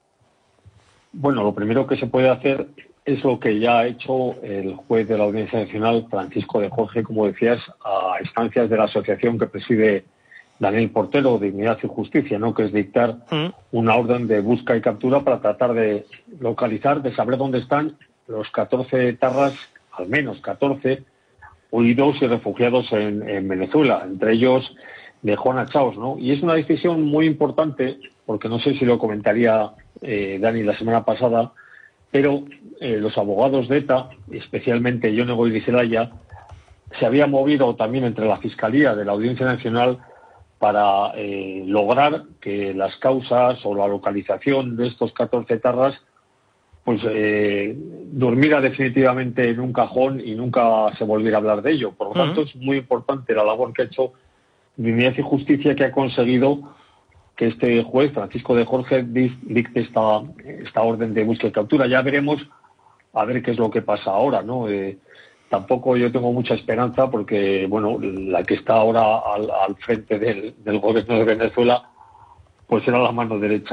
Bueno, lo primero que se puede hacer es lo que ya ha hecho el juez de la Audiencia Nacional, Francisco de Jorge, como decías, a instancias de la asociación que preside Daniel Portero, Dignidad y Justicia, ¿no? Que es dictar una orden de busca y captura para tratar de localizar, de saber dónde están los 14 etarras, al menos 14, huidos y refugiados en Venezuela, entre ellos de Juana Chaos, ¿no? Y es una decisión muy importante, porque no sé si lo comentaría Dani la semana pasada, pero los abogados de ETA, especialmente Yone Goyri-Zelaya, se habían movido también entre la Fiscalía de la Audiencia Nacional para lograr que las causas o la localización de estos 14 etarras pues durmiera definitivamente en un cajón y nunca se volviera a hablar de ello. Por lo tanto, es muy importante la labor que ha hecho Dignidad y Justicia, que ha conseguido que este juez, Francisco de Jorge, dicte esta orden de búsqueda y captura. Ya veremos a ver qué es lo que pasa ahora, ¿no? Tampoco yo tengo mucha esperanza porque, bueno, la que está ahora al frente del gobierno de Venezuela, pues era la mano derecha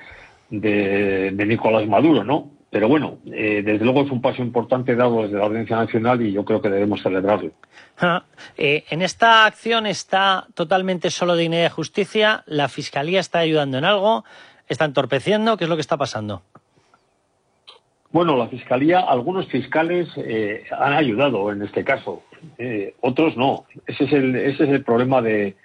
de Nicolás Maduro, ¿no? Pero bueno, desde luego es un paso importante dado desde la Audiencia Nacional y yo creo que debemos celebrarlo. En esta acción está totalmente solo Dignidad y Justicia. ¿La Fiscalía está ayudando en algo? ¿Está entorpeciendo? ¿Qué es lo que está pasando? Bueno, la Fiscalía, algunos fiscales han ayudado en este caso, otros no. Ese es el problema de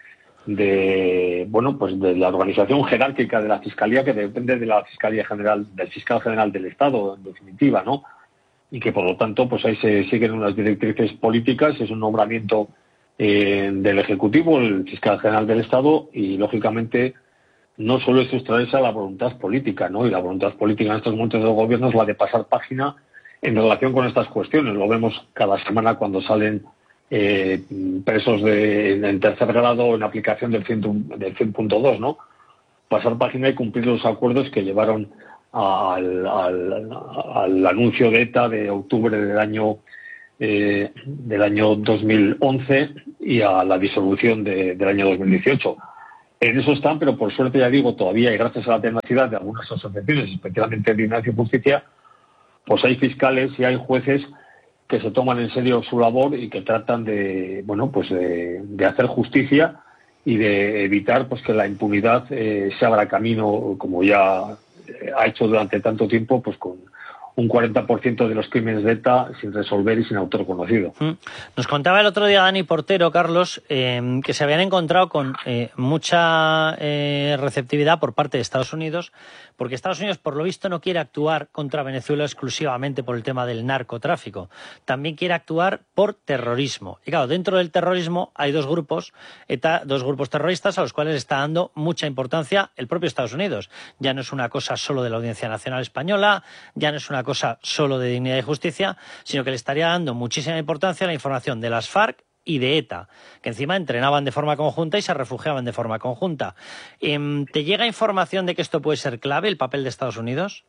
la organización jerárquica de la Fiscalía, que depende de la Fiscalía General, del Fiscal General del Estado, en definitiva, ¿no? Y que por lo tanto, pues ahí se siguen unas directrices políticas, es un nombramiento del Ejecutivo, el Fiscal General del Estado, y lógicamente no solo es sustraerse a la voluntad política, ¿no? Y la voluntad política en estos momentos del gobierno es la de pasar página en relación con estas cuestiones. Lo vemos cada semana cuando salen presos en tercer grado en aplicación del 100.2, ¿no? Pasar página y cumplir los acuerdos que llevaron al anuncio de ETA de octubre del año 2011 y a la disolución del año 2018. En eso están, pero por suerte, ya digo, todavía, y gracias a la tenacidad de algunas asociaciones, especialmente de Ignacio Justicia, pues hay fiscales y hay jueces que se toman en serio su labor y que tratan de hacer justicia y de evitar pues que la impunidad se abra camino, como ya ha hecho durante tanto tiempo, pues con un 40% de los crímenes de ETA sin resolver y sin autor conocido. Nos contaba el otro día Dani Portero, Carlos, que se habían encontrado con mucha receptividad por parte de Estados Unidos, porque Estados Unidos, por lo visto, no quiere actuar contra Venezuela exclusivamente por el tema del narcotráfico. También quiere actuar por terrorismo. Y claro, dentro del terrorismo hay dos grupos, ETA, dos grupos terroristas a los cuales está dando mucha importancia el propio Estados Unidos. Ya no es una cosa solo de la Audiencia Nacional Española, ya no es una cosa solo de Dignidad y Justicia, sino que le estaría dando muchísima importancia a la información de las FARC y de ETA, que encima entrenaban de forma conjunta y se refugiaban de forma conjunta. ¿Te llega información de que esto puede ser clave, el papel de Estados Unidos?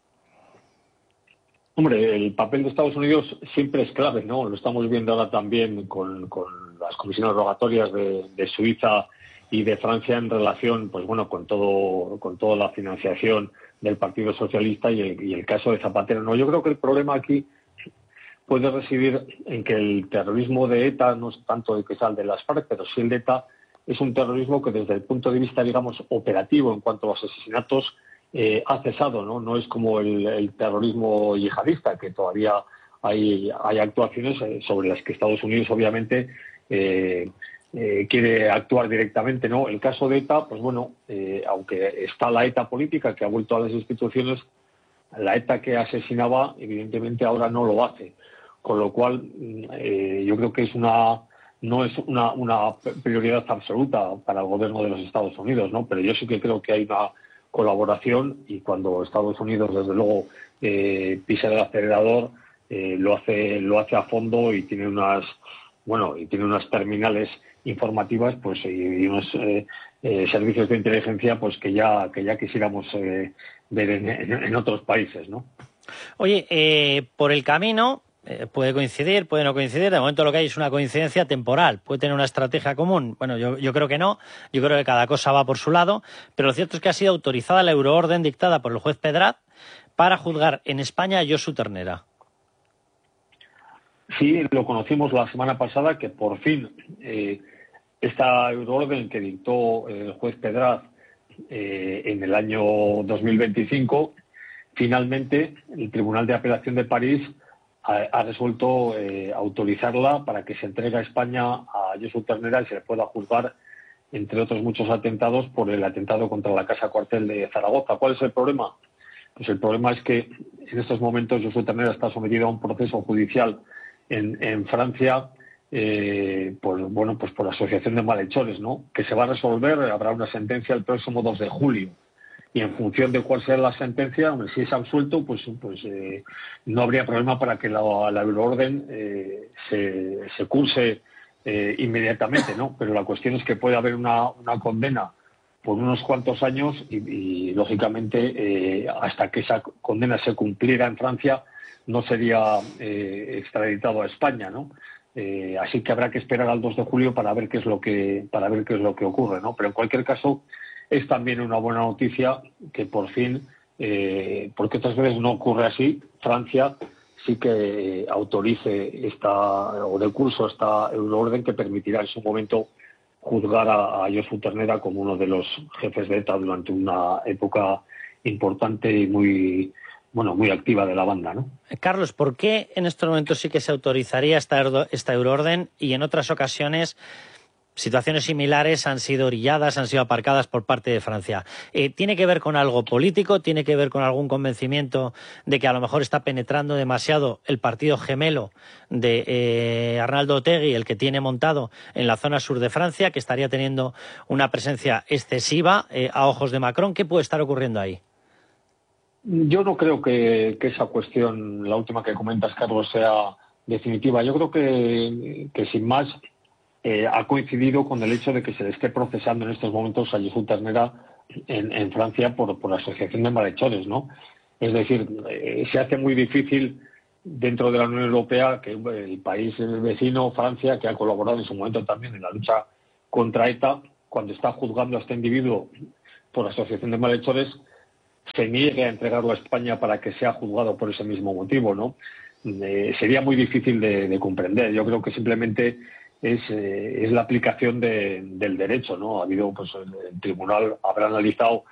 Hombre, el papel de Estados Unidos siempre es clave, ¿no? Lo estamos viendo ahora también con las comisiones rogatorias de Suiza y de Francia en relación, pues bueno, con toda la financiación del Partido Socialista y el caso de Zapatero. No, yo creo que el problema aquí puede residir en que el terrorismo de ETA no es tanto el que sale de las FARC, pero sí el de ETA es un terrorismo que desde el punto de vista, digamos, operativo en cuanto a los asesinatos ha cesado, ¿no? No es como el terrorismo yihadista, que todavía hay actuaciones sobre las que Estados Unidos obviamente quiere actuar directamente, ¿no? El caso de ETA, pues bueno, aunque está la ETA política que ha vuelto a las instituciones, la ETA que asesinaba evidentemente ahora no lo hace, con lo cual yo creo que no es una prioridad absoluta para el gobierno de los Estados Unidos, ¿no? Pero yo sí que creo que hay una colaboración y cuando Estados Unidos desde luego pisa el acelerador lo hace a fondo y tiene unas terminales informativas pues y unos servicios de inteligencia pues que ya quisiéramos ver en otros países, ¿no? Oye, por el camino puede coincidir, puede no coincidir. De momento lo que hay es una coincidencia temporal. ¿Puede tener una estrategia común? Bueno, yo creo que no. Yo creo que cada cosa va por su lado. Pero lo cierto es que ha sido autorizada la euroorden dictada por el juez Pedraz para juzgar en España a Josu Ternera. Sí, lo conocimos la semana pasada, que por fin esta euroorden que dictó el juez Pedraz en el año 2025, finalmente el Tribunal de Apelación de París ha resuelto autorizarla para que se entregue a España a Josu Ternera y se le pueda juzgar, entre otros muchos atentados, por el atentado contra la Casa Cuartel de Zaragoza. ¿Cuál es el problema? Pues el problema es que en estos momentos Josu Ternera está sometido a un proceso judicial en Francia por asociación de malhechores, ¿no? Que se va a resolver, habrá una sentencia el próximo 2 de julio. Y en función de cuál sea la sentencia, si es absuelto, pues no habría problema para que la euroorden se curse inmediatamente, ¿no? Pero la cuestión es que puede haber una condena por unos cuantos años y lógicamente, hasta que esa condena se cumpliera en Francia, no sería extraditado a España, ¿no? Así que habrá que esperar al 2 de julio para ver qué es lo que ocurre, ¿no? Pero en cualquier caso es también una buena noticia que por fin, porque otras veces no ocurre así, Francia sí que autorice o de curso esta euroorden que permitirá en su momento juzgar a Josu Ternera como uno de los jefes de ETA durante una época importante y muy activa de la banda, ¿no? Carlos, ¿por qué en estos momentos sí que se autorizaría esta euroorden y en otras ocasiones situaciones similares han sido orilladas, han sido aparcadas por parte de Francia? ¿Tiene que ver con algo político? ¿Tiene que ver con algún convencimiento de que a lo mejor está penetrando demasiado el partido gemelo de Arnaldo Otegi, el que tiene montado en la zona sur de Francia, que estaría teniendo una presencia excesiva a ojos de Macron? ¿Qué puede estar ocurriendo ahí? Yo no creo que esa cuestión, la última que comentas, Carlos, sea definitiva. Yo creo que sin más ha coincidido con el hecho de que se le esté procesando en estos momentos a Jesús Ternera en Francia por la Asociación de Malhechores, ¿no? Es decir, se hace muy difícil dentro de la Unión Europea que el país vecino, Francia, que ha colaborado en su momento también en la lucha contra ETA, cuando está juzgando a este individuo por asociación de malhechores, se niegue a entregarlo a España para que sea juzgado por ese mismo motivo, ¿no? Sería muy difícil de comprender. Yo creo que simplemente es la aplicación del derecho, ¿no? Ha habido, pues, el tribunal habrá analizado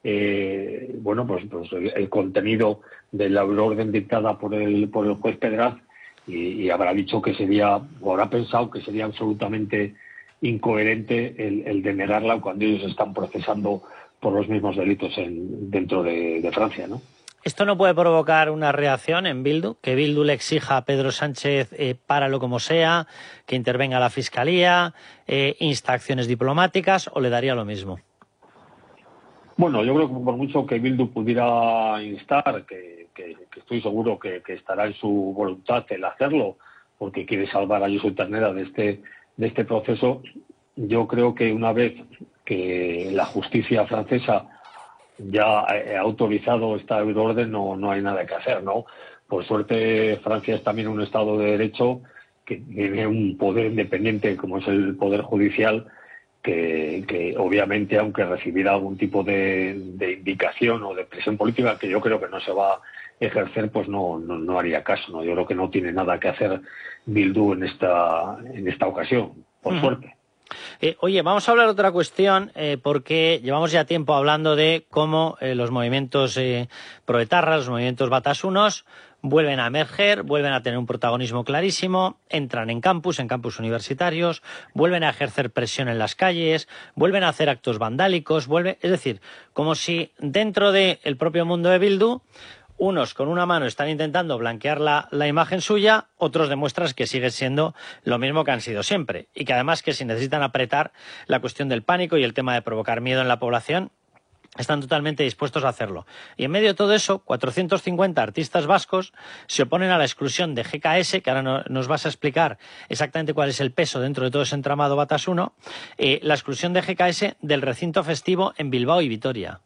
el contenido de la euroorden dictada por el juez Pedraz y habrá dicho que sería, o habrá pensado que sería absolutamente incoherente el denegarla cuando ellos están procesando por los mismos delitos dentro de Francia, ¿no? ¿Esto no puede provocar una reacción en Bildu? Que Bildu le exija a Pedro Sánchez páralo como sea, que intervenga la Fiscalía, insta acciones diplomáticas, ¿o le daría lo mismo? Bueno, yo creo que por mucho que Bildu pudiera instar, que estoy seguro que estará en su voluntad el hacerlo, porque quiere salvar a Jesús Ternera de este proceso, yo creo que una vez que la justicia francesa ya ha autorizado esta euroorden, no hay nada que hacer, ¿no? Por suerte, Francia es también un Estado de Derecho que tiene un poder independiente, como es el Poder Judicial, que obviamente, aunque recibiera algún tipo de indicación o de presión política, que yo creo que no se va a ejercer, pues no haría caso, ¿no? Yo creo que no tiene nada que hacer Bildu en esta ocasión, por suerte. Oye, vamos a hablar de otra cuestión, porque llevamos ya tiempo hablando de cómo los movimientos proetarras, los movimientos batasunos, vuelven a emerger, vuelven a tener un protagonismo clarísimo, entran en campus universitarios, vuelven a ejercer presión en las calles, vuelven a hacer actos vandálicos, es decir, como si dentro del propio mundo de Bildu unos con una mano están intentando blanquear la imagen suya, otros demuestran que sigue siendo lo mismo que han sido siempre y que además que si necesitan apretar la cuestión del pánico y el tema de provocar miedo en la población, están totalmente dispuestos a hacerlo. Y en medio de todo eso, 450 artistas vascos se oponen a la exclusión de GKS, que ahora nos vas a explicar exactamente cuál es el peso dentro de todo ese entramado batasuno, la exclusión de GKS del recinto festivo en Bilbao y Vitoria.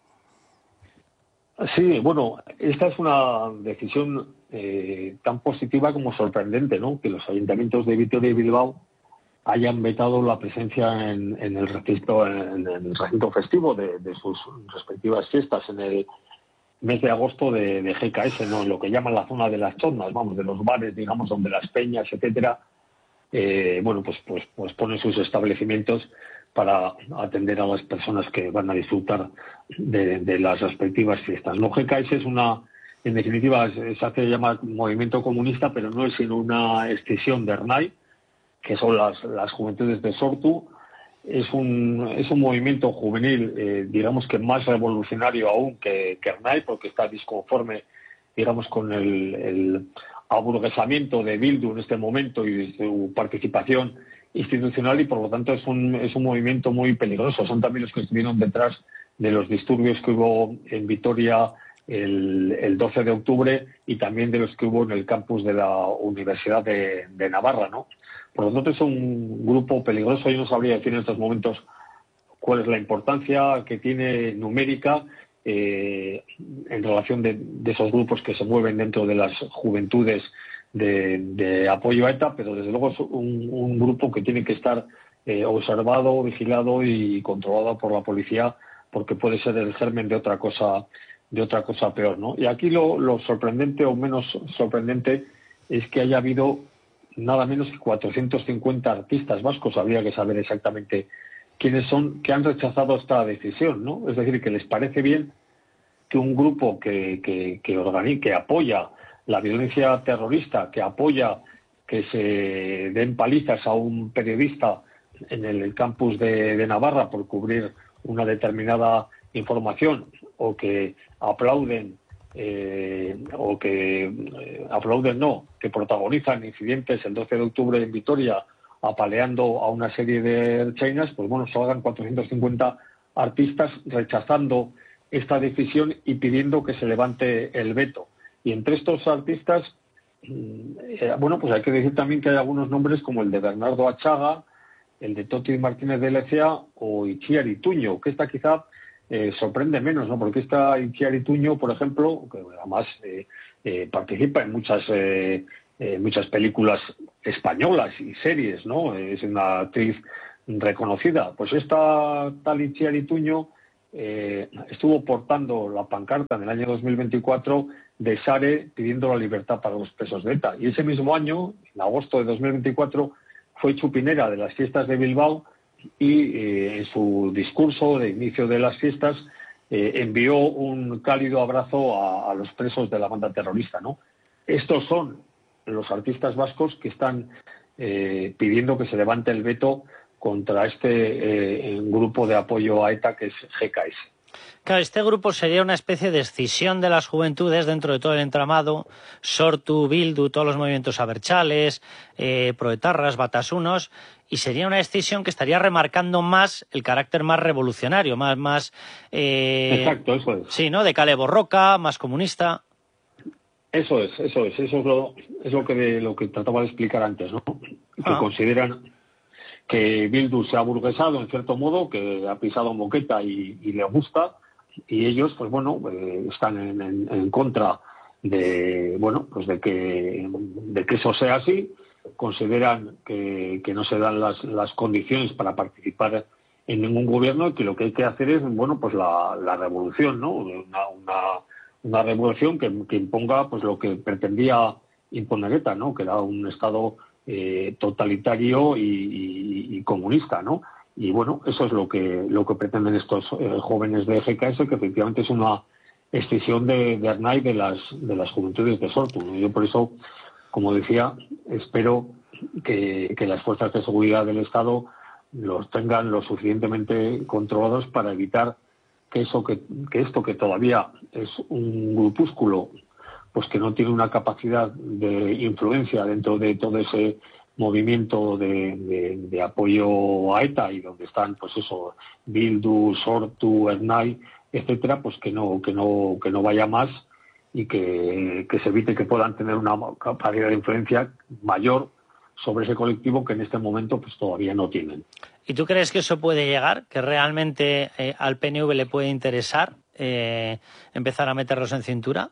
Sí, bueno, esta es una decisión tan positiva como sorprendente, ¿no? Que los ayuntamientos de Vitoria y Bilbao hayan vetado la presencia en el recinto festivo de sus respectivas fiestas en el mes de agosto de GKS, ¿no? En lo que llaman la zona de las choznas, vamos, de los bares, digamos, donde las peñas, etcétera, pues ponen sus establecimientos para atender a las personas que van a disfrutar de las respectivas fiestas. No, GKS es en definitiva, se hace llamar movimiento comunista, pero no es sino una escisión de Ernai, que son las juventudes de Sortu. Es un movimiento juvenil, digamos que más revolucionario aún que Ernai, porque está disconforme, digamos, con el aburguesamiento de Bildu en este momento y su participación institucional, y por lo tanto es un movimiento muy peligroso. Son también los que estuvieron detrás de los disturbios que hubo en Vitoria el 12 de octubre y también de los que hubo en el campus de la Universidad de Navarra, ¿no? Por lo tanto es un grupo peligroso. Yo no sabría decir en estos momentos cuál es la importancia que tiene numérica en relación de esos grupos que se mueven dentro de las juventudes de apoyo a ETA, pero desde luego es un grupo que tiene que estar observado, vigilado y controlado por la policía, porque puede ser el germen de otra cosa peor, ¿no? Y aquí lo sorprendente o menos sorprendente es que haya habido nada menos que 450 artistas vascos, habría que saber exactamente quiénes son, que han rechazado esta decisión, ¿no? Es decir, que les parece bien que un grupo que apoya la violencia terrorista, que apoya que se den palizas a un periodista en el campus de Navarra por cubrir una determinada información, o que aplauden que protagonizan incidentes el 12 de octubre en Vitoria apaleando a una serie de ertzainas, pues bueno, salgan 450 artistas rechazando esta decisión y pidiendo que se levante el veto. Y entre estos artistas, bueno, pues hay que decir también que hay algunos nombres como el de Bernardo Achaga, el de Toti Martínez de Lecea o Itziar Ituño, que esta quizá sorprende menos, ¿no? Porque esta Itziar Ituño, por ejemplo, que además participa en muchas películas españolas y series, ¿no? Es una actriz reconocida. Pues esta tal Itziar Ituño estuvo portando la pancarta en el año 2024 de Sare pidiendo la libertad para los presos de ETA. Y ese mismo año, en agosto de 2024, fue chupinera de las fiestas de Bilbao y en su discurso de inicio de las fiestas envió un cálido abrazo a los presos de la banda terrorista, ¿no? Estos son los artistas vascos que están pidiendo que se levante el veto contra este grupo de apoyo a ETA que es GKS. Claro, este grupo sería una especie de escisión de las juventudes dentro de todo el entramado, Sortu, Bildu, todos los movimientos abertzales, proetarras, batasunos, y sería una escisión que estaría remarcando más el carácter más revolucionario, más exacto, eso es. Sí, ¿no? De Kale Borroka, más comunista. Eso es lo que trataba de explicar antes, ¿no? Que consideran que Bildu se ha burguesado en cierto modo, que ha pisado moqueta y le gusta, y ellos, pues bueno, están en contra de, bueno, pues de que eso sea así. Consideran que no se dan las condiciones para participar en ningún gobierno y que lo que hay que hacer es, bueno, pues la revolución, ¿no? Una revolución que imponga pues lo que pretendía imponer ETA, ¿no? Que era un Estado totalitario y comunista, ¿no? Y bueno, eso es lo que pretenden estos jóvenes de GKS, que efectivamente es una escisión de Ernai de las juventudes de Sortu, ¿no? Yo por eso, como decía, espero que las fuerzas de seguridad del Estado los tengan lo suficientemente controlados para evitar que esto que todavía es un grupúsculo pues que no tiene una capacidad de influencia dentro de todo ese movimiento de apoyo a ETA y donde están pues eso Bildu, Sortu, Ernai, etcétera, pues que no vaya más y que se evite que puedan tener una capacidad de influencia mayor sobre ese colectivo que en este momento pues todavía no tienen. ¿Y tú crees que eso puede llegar? ¿Que realmente al PNV le puede interesar empezar a meterlos en cintura?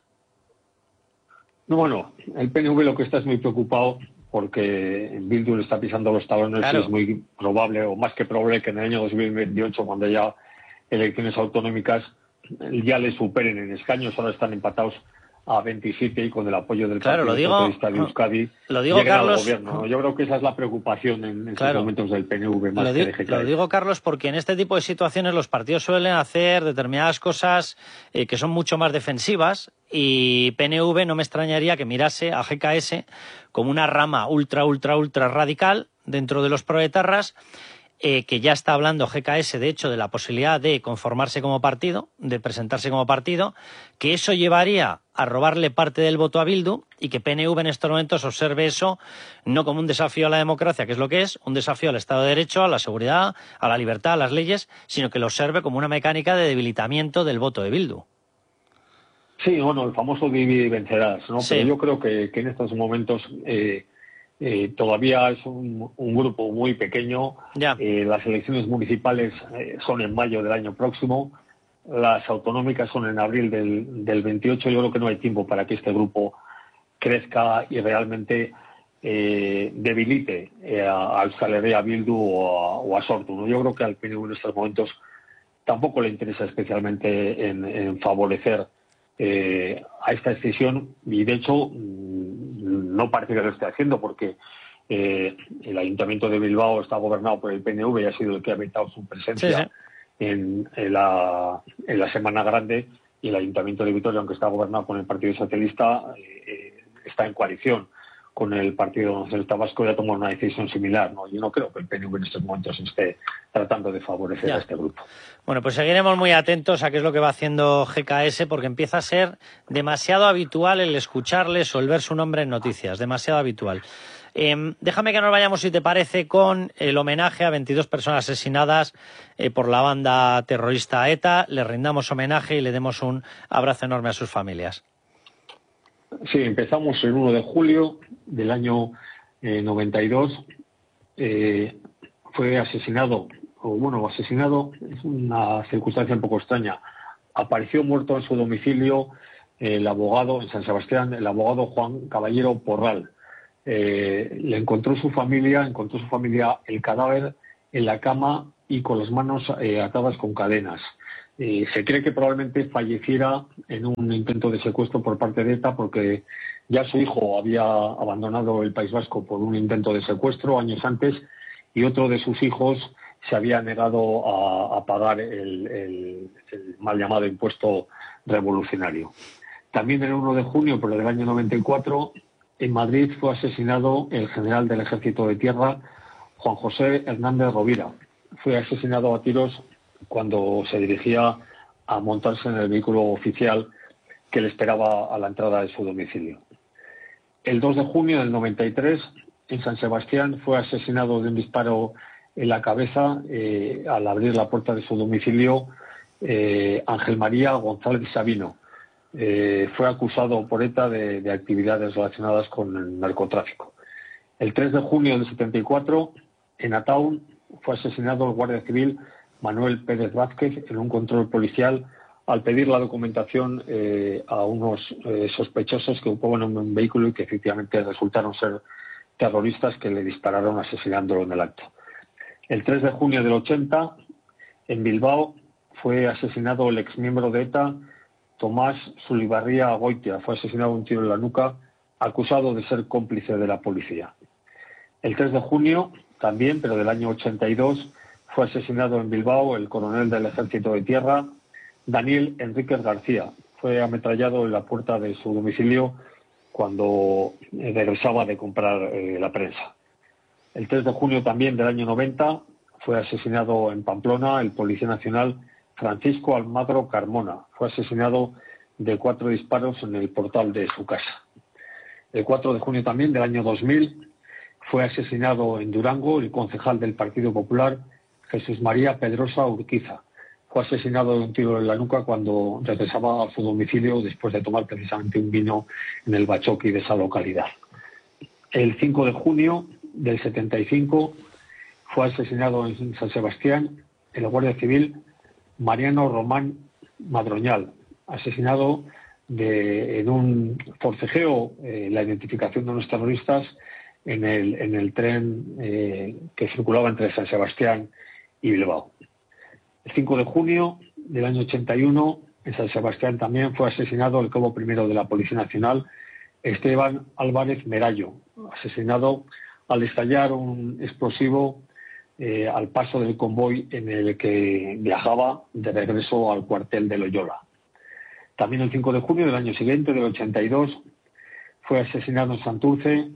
No, bueno, el PNV lo que está es muy preocupado porque Bildu le está pisando los talones. Claro. Y es muy probable, o más que probable, que en el año 2028, cuando haya elecciones autonómicas, ya le superen en escaños. Ahora están empatados a 27 y con el apoyo del Partido Socialista de Euskadi lleguen al gobierno, ¿no? Yo creo que esa es la preocupación en estos momentos del PNV más que de GKS. Lo digo, Carlos, porque en este tipo de situaciones los partidos suelen hacer determinadas cosas que son mucho más defensivas, y PNV no me extrañaría que mirase a GKS como una rama ultra radical dentro de los proetarras, que ya está hablando GKS, de hecho, de la posibilidad de conformarse como partido, de presentarse como partido, que eso llevaría a robarle parte del voto a Bildu y que PNV en estos momentos observe eso no como un desafío a la democracia, que es lo que es, un desafío al Estado de Derecho, a la seguridad, a la libertad, a las leyes, sino que lo observe como una mecánica de debilitamiento del voto de Bildu. Sí, bueno, el famoso divide y vencerás, ¿no? Sí. Pero yo creo que en estos momentos todavía es un grupo muy pequeño. Las elecciones municipales son en mayo del año próximo, las autonómicas son en abril del 28. Yo creo que no hay tiempo para que este grupo crezca y realmente debilite a Euskal Herria Bildu o a Sortu, ¿no? Yo creo que al PNV en estos momentos tampoco le interesa especialmente en favorecer a esta decisión, y de hecho no parece que lo esté haciendo, porque el Ayuntamiento de Bilbao está gobernado por el PNV y ha sido el que ha evitado su presencia en la Semana Grande, y el Ayuntamiento de Vitoria, aunque está gobernado por el Partido Socialista, está en coalición con el Partido Nacionalista Vasco ya tomó una decisión similar, ¿no? Yo no creo que el PNV en estos momentos esté tratando de favorecer a este grupo. Bueno, pues seguiremos muy atentos a qué es lo que va haciendo GKS, porque empieza a ser demasiado habitual el escucharles o el ver su nombre en noticias, demasiado habitual. Déjame que nos vayamos, si te parece, con el homenaje a 22 personas asesinadas por la banda terrorista ETA. Le rindamos homenaje y le demos un abrazo enorme a sus familias. Sí, empezamos el 1 de julio del año 92. Fue asesinado, es una circunstancia un poco extraña. Apareció muerto en su domicilio el abogado, en San Sebastián, el abogado Juan Caballero Porral. Le encontró su familia el cadáver en la cama y con las manos atadas con cadenas. Se cree que probablemente falleciera en un intento de secuestro por parte de ETA, porque ya su hijo había abandonado el País Vasco por un intento de secuestro años antes, y otro de sus hijos se había negado a pagar el mal llamado impuesto revolucionario. También el 1 de junio, pero del año 94, en Madrid fue asesinado el general del Ejército de Tierra, Juan José Hernández Rovira. Fue asesinado a tiros cuando se dirigía a montarse en el vehículo oficial que le esperaba a la entrada de su domicilio. El 2 de junio del 93, en San Sebastián, fue asesinado de un disparo en la cabeza al abrir la puerta de su domicilio Ángel María González Sabino. Fue acusado por ETA de actividades relacionadas con el narcotráfico. El 3 de junio del 74, en Ataun, fue asesinado el guardia civil Manuel Pérez Vázquez en un control policial al pedir la documentación a unos sospechosos que ocupaban un vehículo y que efectivamente resultaron ser terroristas que le dispararon asesinándolo en el acto. El 3 de junio del 80, en Bilbao, fue asesinado el exmiembro de ETA Tomás Sulibarría Goitia. Fue asesinado un tiro en la nuca, acusado de ser cómplice de la policía. El 3 de junio, también, pero del año 82, fue asesinado en Bilbao el coronel del Ejército de Tierra, Daniel Enríquez García. Fue ametrallado en la puerta de su domicilio cuando regresaba de comprar la prensa. El 3 de junio también del año 90 fue asesinado en Pamplona el policía nacional Francisco Almagro Carmona. Fue asesinado de 4 disparos en el portal de su casa. El 4 de junio también del año 2000 fue asesinado en Durango el concejal del Partido Popular Jesús María Pedrosa Urquiza. Fue asesinado de un tiro en la nuca cuando regresaba a su domicilio después de tomar precisamente un vino en el Bachoqui de esa localidad. El 5 de junio del 75 fue asesinado en San Sebastián el guardia civil Mariano Román Madroñal, asesinado en un forcejeo, la identificación de unos terroristas en el tren que circulaba entre San Sebastián y Bilbao. El 5 de junio del año 81, en San Sebastián también fue asesinado el cabo primero de la Policía Nacional, Esteban Álvarez Merallo, asesinado al estallar un explosivo al paso del convoy en el que viajaba de regreso al cuartel de Loyola. También el 5 de junio del año siguiente, del 82, fue asesinado en Santurce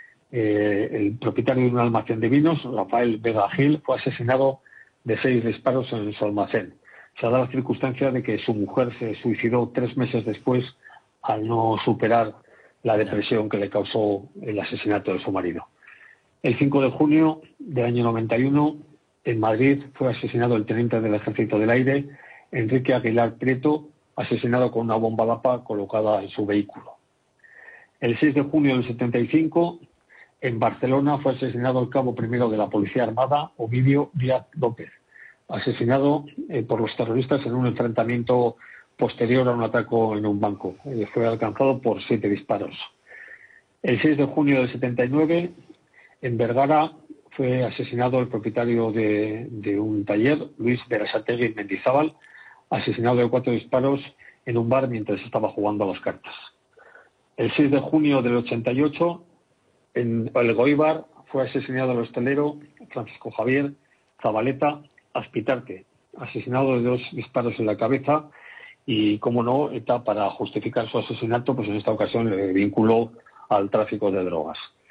el propietario de un almacén de vinos, Rafael Vega Gil. Fue asesinado de 6 disparos en su almacén. Se ha dado la circunstancia de que su mujer se suicidó 3 meses después al no superar la depresión que le causó el asesinato de su marido. El 5 de junio del año 91, en Madrid, fue asesinado el teniente del Ejército del Aire, Enrique Aguilar Prieto, asesinado con una bomba DAPA colocada en su vehículo. El 6 de junio del 75, en Barcelona, fue asesinado el cabo primero de la Policía Armada, Ovidio Díaz López, asesinado por los terroristas en un enfrentamiento posterior a un atraco en un banco. Fue alcanzado por 7 disparos. El 6 de junio del 79, en Vergara, fue asesinado el propietario de un taller, Luis Berasategui Mendizábal, asesinado de 4 disparos en un bar mientras estaba jugando a las cartas. El 6 de junio del 88, en Elgoibar, fue asesinado el hostelero Francisco Javier Zabaleta Aspitarte, asesinado de 2 disparos en la cabeza, y, como no, ETA, para justificar su asesinato, pues en esta ocasión le vinculó al tráfico de drogas.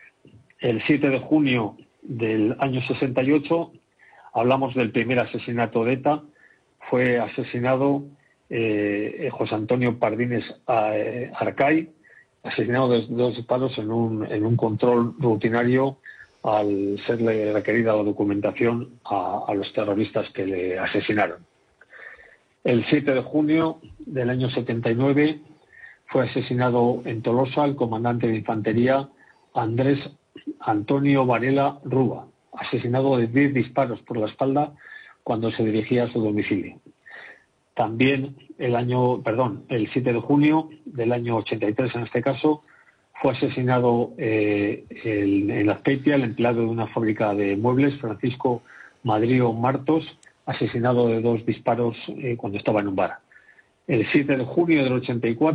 El 7 de junio del año 68, hablamos del primer asesinato de ETA. Fue asesinado José Antonio Pardines Arcay, asesinado de 2 disparos en un control rutinario al serle requerida la documentación a los terroristas que le asesinaron. El 7 de junio del año 79 fue asesinado en Tolosa el comandante de infantería Andrés Antonio Varela Rúa, asesinado de 10 disparos por la espalda cuando se dirigía a su domicilio. También el 7 de junio del año 83, en este caso, fue asesinado en Azpeitia el empleado de una fábrica de muebles, Francisco Madrio Martos, asesinado de 2 disparos cuando estaba en un bar. El 7 de junio del 84,